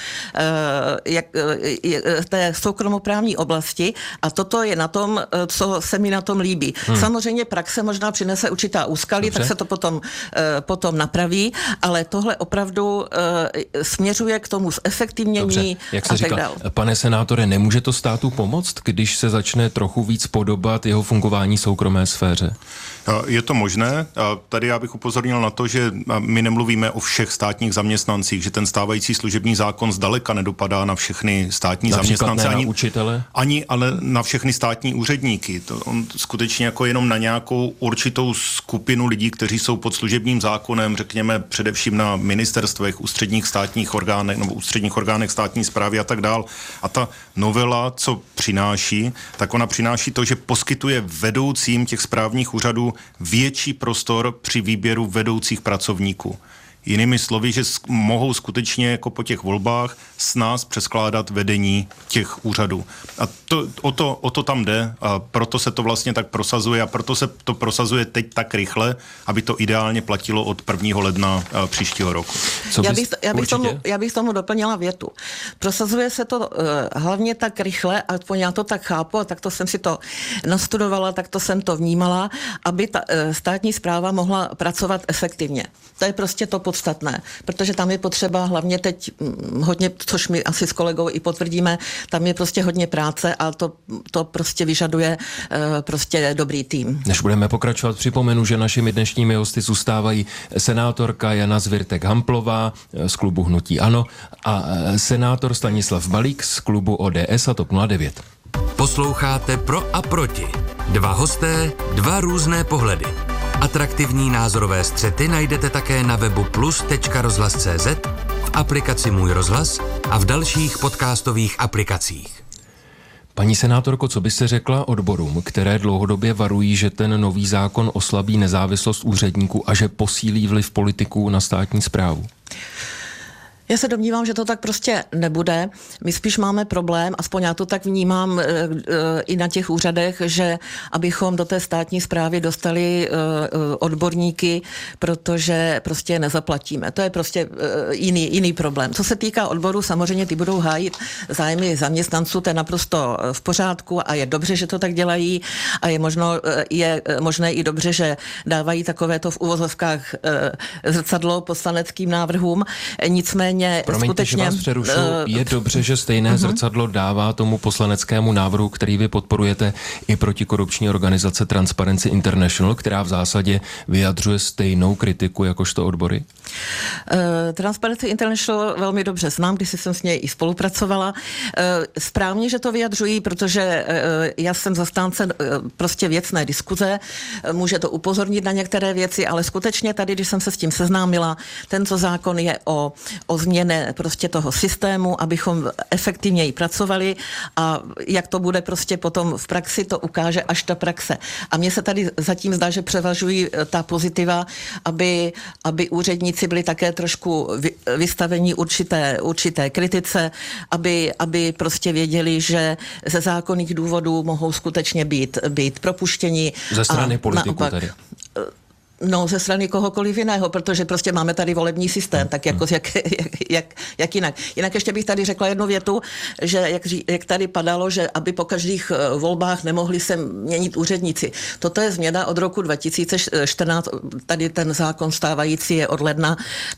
té soukromoprávní oblasti a toto je na tom, co se mi na tom líbí. Samozřejmě praxe možná přinese určitá úskalí, tak se to potom napraví, ale tohle opravdu směřuje k tomu zefektivnění. Jak se říká, pane senátore, nemůže to státu pomoct, když se začne trochu víc podobat jeho fungování soukromé sféře? Je to možné. Tady já bych upozornil na to, že my nemluvíme o všech státních zaměstnancích, že ten stávající služební zákon zdaleka nedopadá na všechny státní zaměstnance. Ani na učitele? Ani, ale na všechny státní úředníky. On skutečně jako jenom na nějakou určitou skupinu lidí, kteří jsou pod služebním zákonem, řekněme především na ministerstvech, ústředních státních orgánech nebo ústředních orgánech státní správy a tak dál. A ta novela, co přináší, tak ona přináší to, že poskytuje vedoucím těch správních úřadů větší prostor při výběru vedoucích pracovníků. Jinými slovy, že mohou skutečně jako po těch volbách s nás přeskládat vedení těch úřadů. A o to tam jde a proto se to vlastně tak prosazuje a proto se to prosazuje teď tak rychle, aby to ideálně platilo od 1. ledna příštího roku. Já bych tomu doplnila větu. Prosazuje se to hlavně tak rychle, aspoň já to tak chápu, a tak to jsem si to nastudovala, tak to jsem to vnímala, aby ta státní správa mohla pracovat efektivně. To je prostě to podstatné, protože tam je potřeba hlavně teď hodně, což my asi s kolegou i potvrdíme, tam je prostě hodně práce a to prostě vyžaduje prostě dobrý tým. Než budeme pokračovat, připomenu, že našimi dnešními hosty zůstávají senátorka Jana Zwirtek-Hamplová z klubu Hnutí ANO a senátor Stanislav Balík z klubu ODS a TOP 09. Posloucháte Pro a proti. Dva hosté, dva různé pohledy. Atraktivní názorové střety najdete také na webu plus.rozhlas.cz, v aplikaci Můj rozhlas a v dalších podcastových aplikacích. Paní senátorko, co byste řekla odborům, které dlouhodobě varují, že ten nový zákon oslabí nezávislost úředníků a že posílí vliv politiků na státní správu? Já se domnívám, že to tak prostě nebude. My spíš máme problém, aspoň já to tak vnímám i na těch úřadech, že abychom do té státní správy dostali odborníky, protože prostě je nezaplatíme. To je prostě jiný problém. Co se týká odborů, samozřejmě ty budou hájit zájmy zaměstnanců, to je naprosto v pořádku a je dobře, že to tak dělají a je možné i dobře, že dávají takovéto v uvozovkách zrcadlo poslaneckým návrhům. Nicméně promiňte, skutečně, že vás přerušu. Je dobře, že stejné zrcadlo dává tomu poslaneckému návrhu, který vy podporujete, i protikorupční organizace Transparency International, která v zásadě vyjadřuje stejnou kritiku jakožto odbory? Transparency International velmi dobře znám, když jsem s něj i spolupracovala. Správně, že to vyjadřují, protože já jsem zastánce prostě věcné diskuze, může to upozornit na některé věci, ale skutečně tady, když jsem se s tím seznámila, tento zákon je o změně prostě toho systému, abychom efektivněji pracovali a jak to bude prostě potom v praxi, to ukáže až ta praxe. A mně se tady zatím zdá, že převažují ta pozitiva, aby úředníci byli také trošku vystavení určité kritice, aby prostě věděli, že ze zákonných důvodů mohou skutečně být propuštěni. Ze strany politiků tady. No, ze strany kohokoliv jiného, protože prostě máme tady volební systém, tak jako jak jinak. Jinak ještě bych tady řekla jednu větu, že jak tady padalo, že aby po každých volbách nemohli se měnit úředníci. Toto je změna od roku 2014, tady ten zákon stávající je od ledna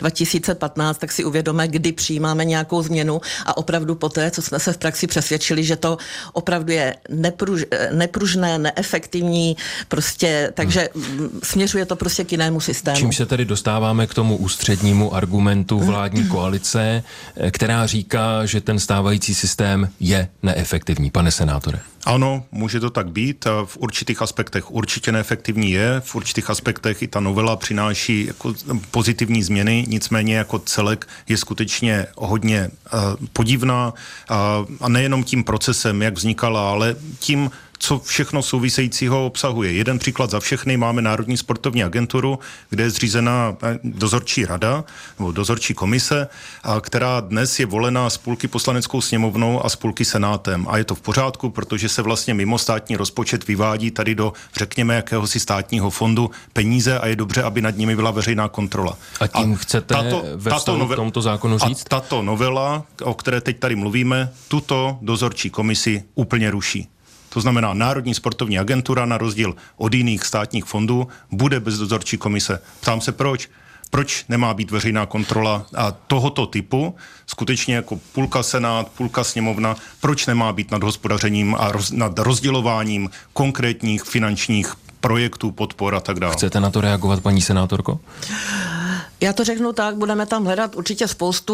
2015, tak si uvědomíme, kdy přijímáme nějakou změnu a opravdu poté, co jsme se v praxi přesvědčili, že to opravdu je nepružné, neefektivní, prostě, takže směřuje to prostě k jinému systému. Čím se tedy dostáváme k tomu ústřednímu argumentu vládní koalice, která říká, že ten stávající systém je neefektivní. Pane senátore. Ano, může to tak být. V určitých aspektech určitě neefektivní je, v určitých aspektech i ta novela přináší jako pozitivní změny, nicméně jako celek je skutečně hodně podivná a nejenom tím procesem, jak vznikala, ale tím, co všechno souvisejícího obsahuje. Jeden příklad za všechny, máme Národní sportovní agenturu, kde je zřízená dozorčí rada, nebo dozorčí komise, která dnes je volená z půlky poslaneckou sněmovnou a z půlky senátem. A je to v pořádku, protože se vlastně mimo státní rozpočet vyvádí tady do, řekněme, jakéhosi státního fondu peníze a je dobře, aby nad nimi byla veřejná kontrola. A tím chcete ve vztahu k tomuto zákonu říct? A tato novela, o které teď tady mluvíme, tuto dozorčí komisi úplně ruší. To znamená, Národní sportovní agentura na rozdíl od jiných státních fondů bude bez dozorčí komise. Ptám se proč? Proč nemá být veřejná kontrola a tohoto typu, skutečně jako půlka senát, půlka sněmovna, proč nemá být nad hospodařením a nad rozdělováním konkrétních finančních projektů, podpor a tak dále? Chcete na to reagovat, paní senátorko? Já to řeknu tak, budeme tam hledat určitě spoustu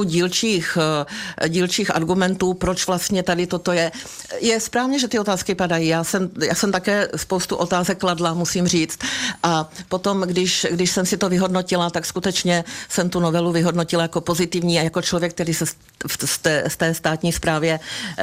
dílčích argumentů, proč vlastně tady toto je. Je správně, že ty otázky padají. Já jsem také spoustu otázek kladla, musím říct. A potom, když jsem si to vyhodnotila, tak skutečně jsem tu novelu vyhodnotila jako pozitivní a jako člověk, který se z té státní správě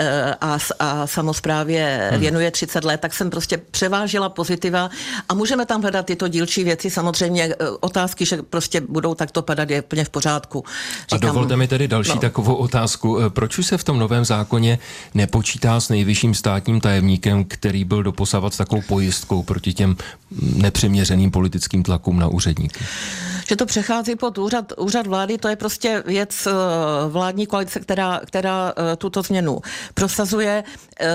a samosprávě věnuje 30 let, tak jsem prostě převážila pozitiva a můžeme tam hledat tyto dílčí věci. Samozřejmě otázky, že prostě budou takto padat, je úplně v pořádku. A dovolte mi tedy další takovou otázku. Proč už se v tom novém zákoně nepočítá s nejvyšším státním tajemníkem, který byl doposavat s takovou pojistkou proti těm nepřiměřeným politickým tlakům na úředníky? Že to přechází pod úřad vlády, to je prostě věc vládní koalice, která tuto změnu prosazuje.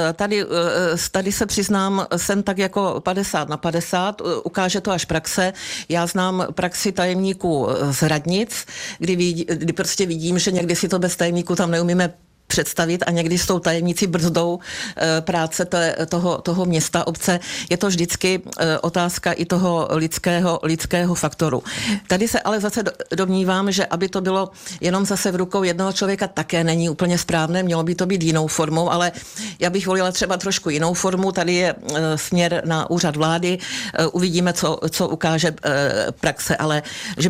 Tady se přiznám, jsem tak jako 50/50, ukáže to až praxe. Já znám praxi tajemníků z radnic, kdy prostě vidím, že někdy si to bez tajemníků tam neumíme představit a někdy jsou tajemníci brzdou práce toho města, obce. Je to vždycky otázka i toho lidského faktoru. Tady se ale zase domnívám, že aby to bylo jenom zase v rukou jednoho člověka, také není úplně správné, mělo by to být jinou formou, ale já bych volila třeba trošku jinou formu. Tady je směr na úřad vlády, uvidíme, co ukáže praxe, ale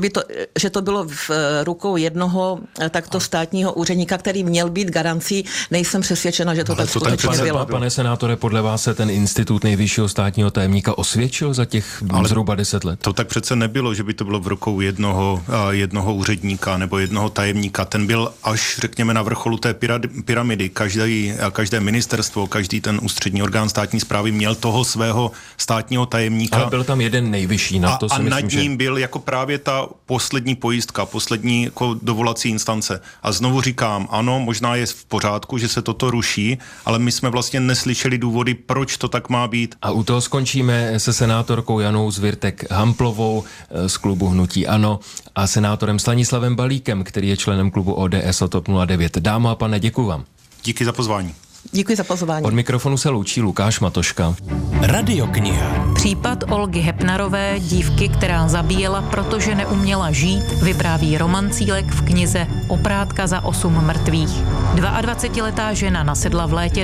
že to bylo v rukou jednoho takto státního úředníka, který měl být garancí, nejsem přesvědčena, že to tak skutečně bylo. Pane senátore, podle vás se ten institut nejvyššího státního tajemníka osvědčil za těch zhruba 10 let? To tak přece nebylo, že by to bylo v rukou jednoho úředníka nebo jednoho tajemníka. Ten byl až, řekněme, na vrcholu té pyramidy. Každé ministerstvo, každý ten ústřední orgán státní správy měl toho svého státního tajemníka. Ale byl tam jeden nejvyšší, na to si myslím, a nad ním byl jako právě ta poslední pojistka, poslední jako dovolací instance. A znovu říkám, ano, možná je v pořádku, že se toto ruší, ale my jsme vlastně neslyšeli důvody, proč to tak má být. A u toho skončíme se senátorkou Janou Zvirtek-Hamplovou z klubu Hnutí ANO a senátorem Stanislavem Balíkem, který je členem klubu ODS a TOP 09. Dámo a pane, děkuji vám. Díky za pozvání. Děkuji za pozvání. Od mikrofonu se loučí Lukáš Matoška. Radiokniha. Případ Olgy Hepnarové, dívky, která zabíjela, protože neuměla žít, vypráví Roman Cílek v knize Oprátka za 8 mrtvých. 22letá žena nasedla v létě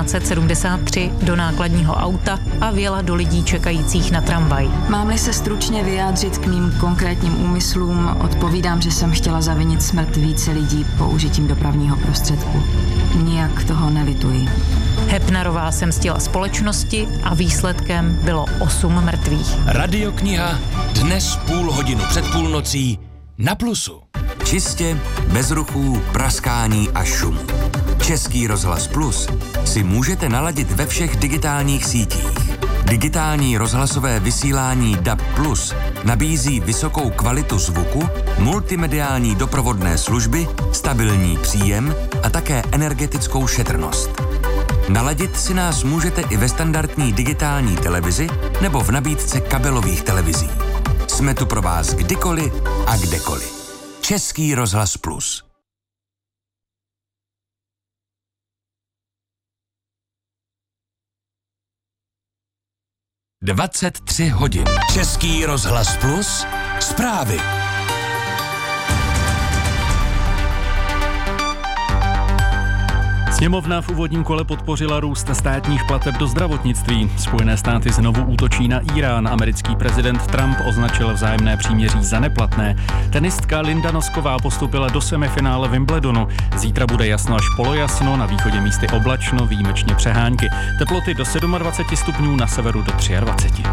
1973 do nákladního auta a vjela do lidí čekajících na tramvaj. Mám-li se stručně vyjádřit k mým konkrétním úmyslům, odpovídám, že jsem chtěla zavinit smrt více lidí použitím dopravního prostředku. Nijak toho nelituji. Hepnarová se mstila společnosti a výsledkem bylo 8 mrtvých. Radiokniha dnes 0,5 před půlnocí na Plusu. Čistě, bez ruchů, praskání a šumu. Český rozhlas Plus si můžete naladit ve všech digitálních sítích. Digitální rozhlasové vysílání DAB+ nabízí vysokou kvalitu zvuku, multimediální doprovodné služby, stabilní příjem a také energetickou šetrnost. Naladit si nás můžete i ve standardní digitální televizi nebo v nabídce kabelových televizí. Jsme tu pro vás kdykoliv a kdekoliv. Český rozhlas Plus. 23 hodin. Český rozhlas Plus. Zprávy. Sněmovna v úvodním kole podpořila růst státních plateb do zdravotnictví. Spojené státy znovu útočí na Irán. Americký prezident Trump označil vzájemné příměří za neplatné. Tenistka Linda Nosková postupila do semifinále Wimbledonu. Zítra bude jasno až polojasno, na východě místy oblačno, výjimečně přehánky. Teploty do 27 stupňů, na severu do 23.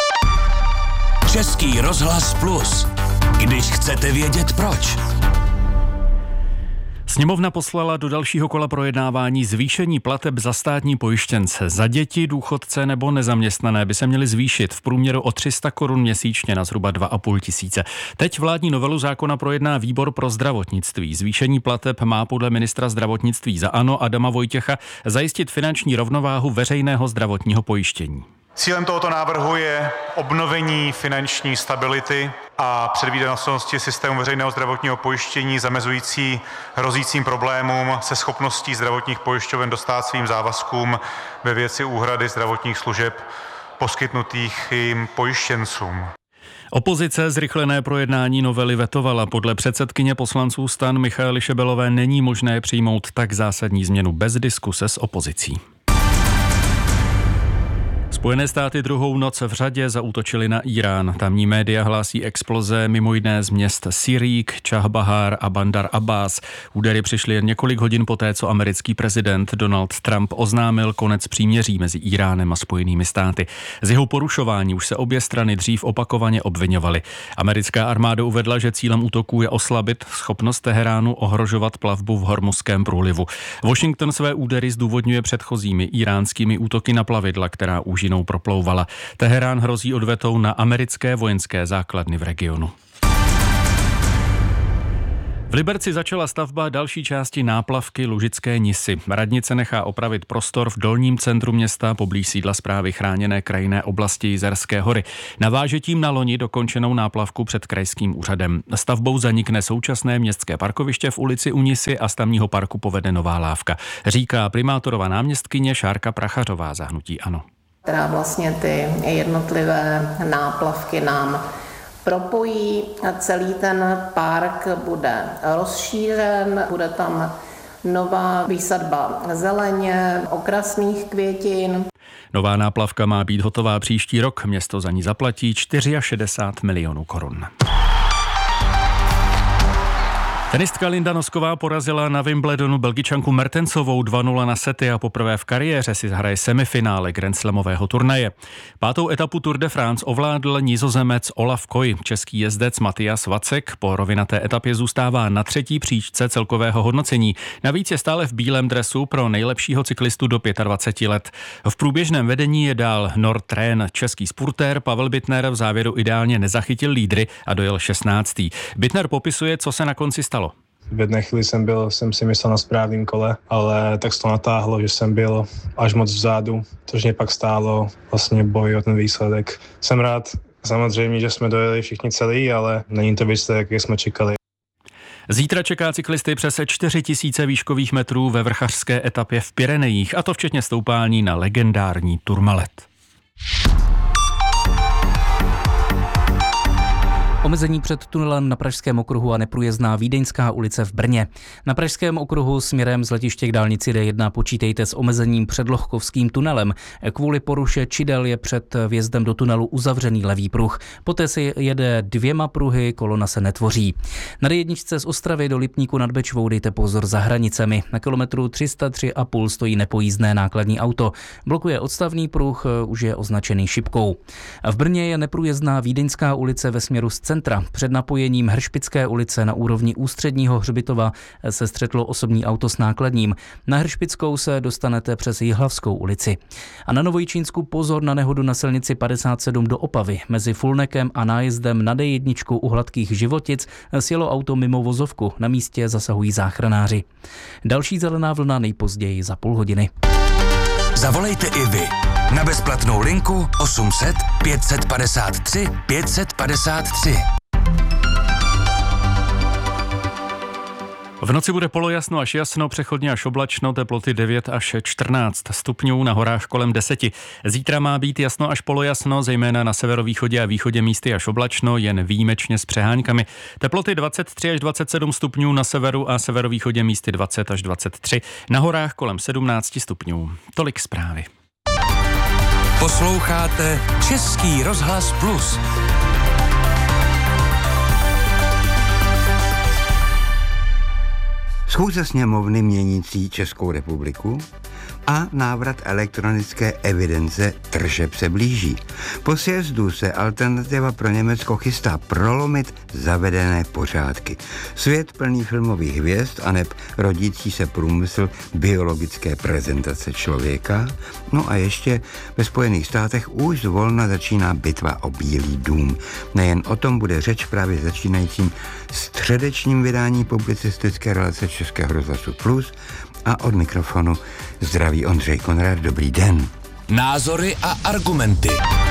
Český rozhlas Plus. Když chcete vědět proč. Sněmovna poslala do dalšího kola projednávání zvýšení plateb za státní pojištěnce. Za děti, důchodce nebo nezaměstnané by se měly zvýšit v průměru o 300 korun měsíčně na zhruba 2,5 tisíce. Teď vládní novelu zákona projedná výbor pro zdravotnictví. Zvýšení plateb má podle ministra zdravotnictví za ANO Adama Vojtěcha zajistit finanční rovnováhu veřejného zdravotního pojištění. Cílem tohoto návrhu je obnovení finanční stability a předvídatelnosti systému veřejného zdravotního pojištění zamezující hrozícím problémům se schopností zdravotních pojišťoven dostát svým závazkům ve věci úhrady zdravotních služeb poskytnutých jim pojištěncům. Opozice zrychlené projednání novely vetovala. Podle předsedkyně poslanců STAN Michaely Šebelové není možné přijmout tak zásadní změnu bez diskuse s opozicí. Spojené státy druhou noc v řadě zaútočily na Irán. Tamní média hlásí exploze mimo jiné z měst Sirík, Čahbahar a Bandar Abbas. Údery přišly jen několik hodin poté, co americký prezident Donald Trump oznámil konec příměří mezi Iránem a Spojenými státy. Z jeho porušování už se obě strany dřív opakovaně obviňovaly. Americká armáda uvedla, že cílem útoků je oslabit schopnost Teheránu ohrožovat plavbu v Hormuzském průlivu. Washington své údery zdůvodňuje předchozími iránskými útoky na plavidla, která úžinou proplouvala. Teherán hrozí odvetou na americké vojenské základny v regionu. V Liberci začala stavba další části náplavky Lužické Nisy. Radnice nechá opravit prostor v dolním centru města poblíž sídla správy chráněné krajinné oblasti Jizerské hory. Naváže tím na loni dokončenou náplavku před krajským úřadem. Stavbou zanikne současné městské parkoviště v ulici u Nisy a z tamního parku povede nová lávka, říká primátorova náměstkyně Šárka Prachařová za hnutí ANO. Která vlastně ty jednotlivé náplavky nám propojí. Celý ten park bude rozšířen, bude tam nová výsadba zeleně, okrasných květin. Nová náplavka má být hotová příští rok. Město za ní zaplatí 64 milionů korun. Tenistka Linda Nosková porazila na Wimbledonu Belgičanku Mertensovou 2-0 na sety a poprvé v kariéře si hraje semifinále grandslamového turnaje. 5. etapu Tour de France ovládl Nizozemec Olaf Koy. Český jezdec Matthias Vacek po rovinaté etapě zůstává na 3. příčce celkového hodnocení. Navíc je stále v bílém dresu pro nejlepšího cyklistu do 25 let. V průběžném vedení je dál Nordtrén. Český spurtér Pavel Bittner v závěru ideálně nezachytil lídry a dojel 16. Bittner popisuje, co se na konci stalo. V jedné chvíli jsem si myslel na správném kole, ale tak se to natáhlo, že jsem byl až moc vzadu, což mě pak stálo vlastně boj o ten výsledek. Jsem rád samozřejmě, že jsme dojeli všichni celý, ale není to výsledek, jak jsme čekali. Zítra čeká cyklisty přes 4000 výškových metrů ve vrchařské etapě v Pyrenejích, a to včetně stoupání na legendární Tourmalet. Omezení před tunelem na Pražském okruhu a neprůjezdná Vídeňská ulice v Brně. Na Pražském okruhu směrem z letiště k dálnici D1 počítejte s omezením před Lohkovským tunelem. Kvůli poruše čidel je před vjezdem do tunelu uzavřený levý pruh. Poté se jede 2 pruhy, kolona se netvoří. Na D1 z Ostravy do Lipníku nad Bečvou dejte pozor za hranicemi. Na kilometru 303,5 stojí nepojízdné nákladní auto. Blokuje odstavný pruh, už je označený šipkou. V Brně je neprůjezdná Vídeňská ulice ve směru z centra. Před napojením Hršpické ulice na úrovni Ústředního hřbitova se střetlo osobní auto s nákladním. Na Hršpickou se dostanete přes Jihlavskou ulici. A na Novojčínsku pozor na nehodu na silnici 57 do Opavy. Mezi Fulnekem a nájezdem na D1 u Hladkých Životic sjelo auto mimo vozovku. Na místě zasahují záchranáři. Další zelená vlna nejpozději za půl hodiny. Zavolejte i vy na bezplatnou linku 800 553 553. V noci bude polojasno až jasno, přechodně až oblačno, teploty 9 až 14 stupňů, na horách kolem 10. Zítra má být jasno až polojasno, zejména na severovýchodě a východě místy až oblačno, jen výjimečně s přeháňkami. Teploty 23 až 27 stupňů na severu a severovýchodě místy 20 až 23. Na horách kolem 17 stupňů. Tolik zprávy. Posloucháte Český rozhlas Plus. Schůze sněmovny měnící Českou republiku a návrat elektronické evidence tržeb se blíží. Po sjezdu se Alternativa pro Německo chystá prolomit zavedené pořádky. Svět plný filmových hvězd aneb rodící se průmysl biologické prezentace člověka. No a ještě ve Spojených státech už zvolna začíná bitva o Bílý dům. Nejen o tom bude řeč právě začínajícím středečním vydání publicistické relace Českého rozhlasu Plus a od mikrofonu zdraví Ondřej Konrad. Dobrý den. Názory a argumenty.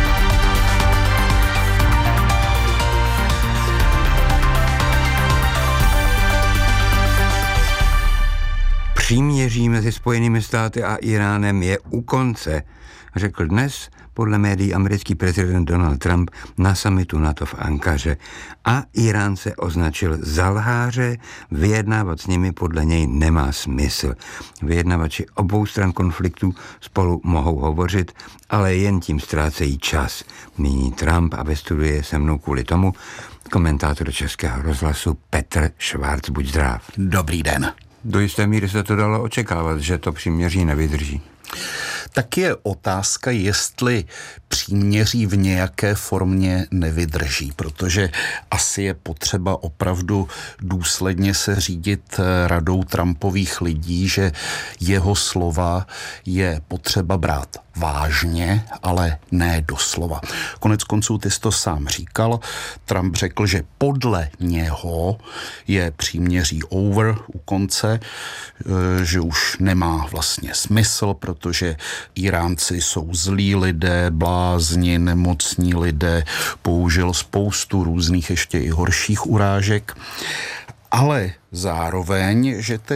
Příměří mezi Spojenými státy a Iránem je u konce, řekl dnes podle médií americký prezident Donald Trump na summitu NATO v Ankaře a Irán se označil za lháře, vyjednávat s nimi podle něj nemá smysl. Vyjednavači obou stran konfliktu spolu mohou hovořit, ale jen tím ztrácejí čas. Míní Trump a ve studiu je se mnou kvůli tomu komentátor Českého rozhlasu Petr Švárc. Buď zdrav. Dobrý den. Do jisté míry se to dalo očekávat, že to příměří nevydrží. Tak je otázka, jestli příměří v nějaké formě nevydrží, protože asi je potřeba opravdu důsledně se řídit radou Trumpových lidí, že jeho slova je potřeba brát vážně, ale ne doslova. Konec konců ty jsi to sám říkal. Trump řekl, že podle něho je příměří over, u konce, že už nemá vlastně smysl, protože Iránci jsou zlí lidé, blázni, nemocní lidé, použil spoustu různých ještě i horších urážek, ale zároveň, že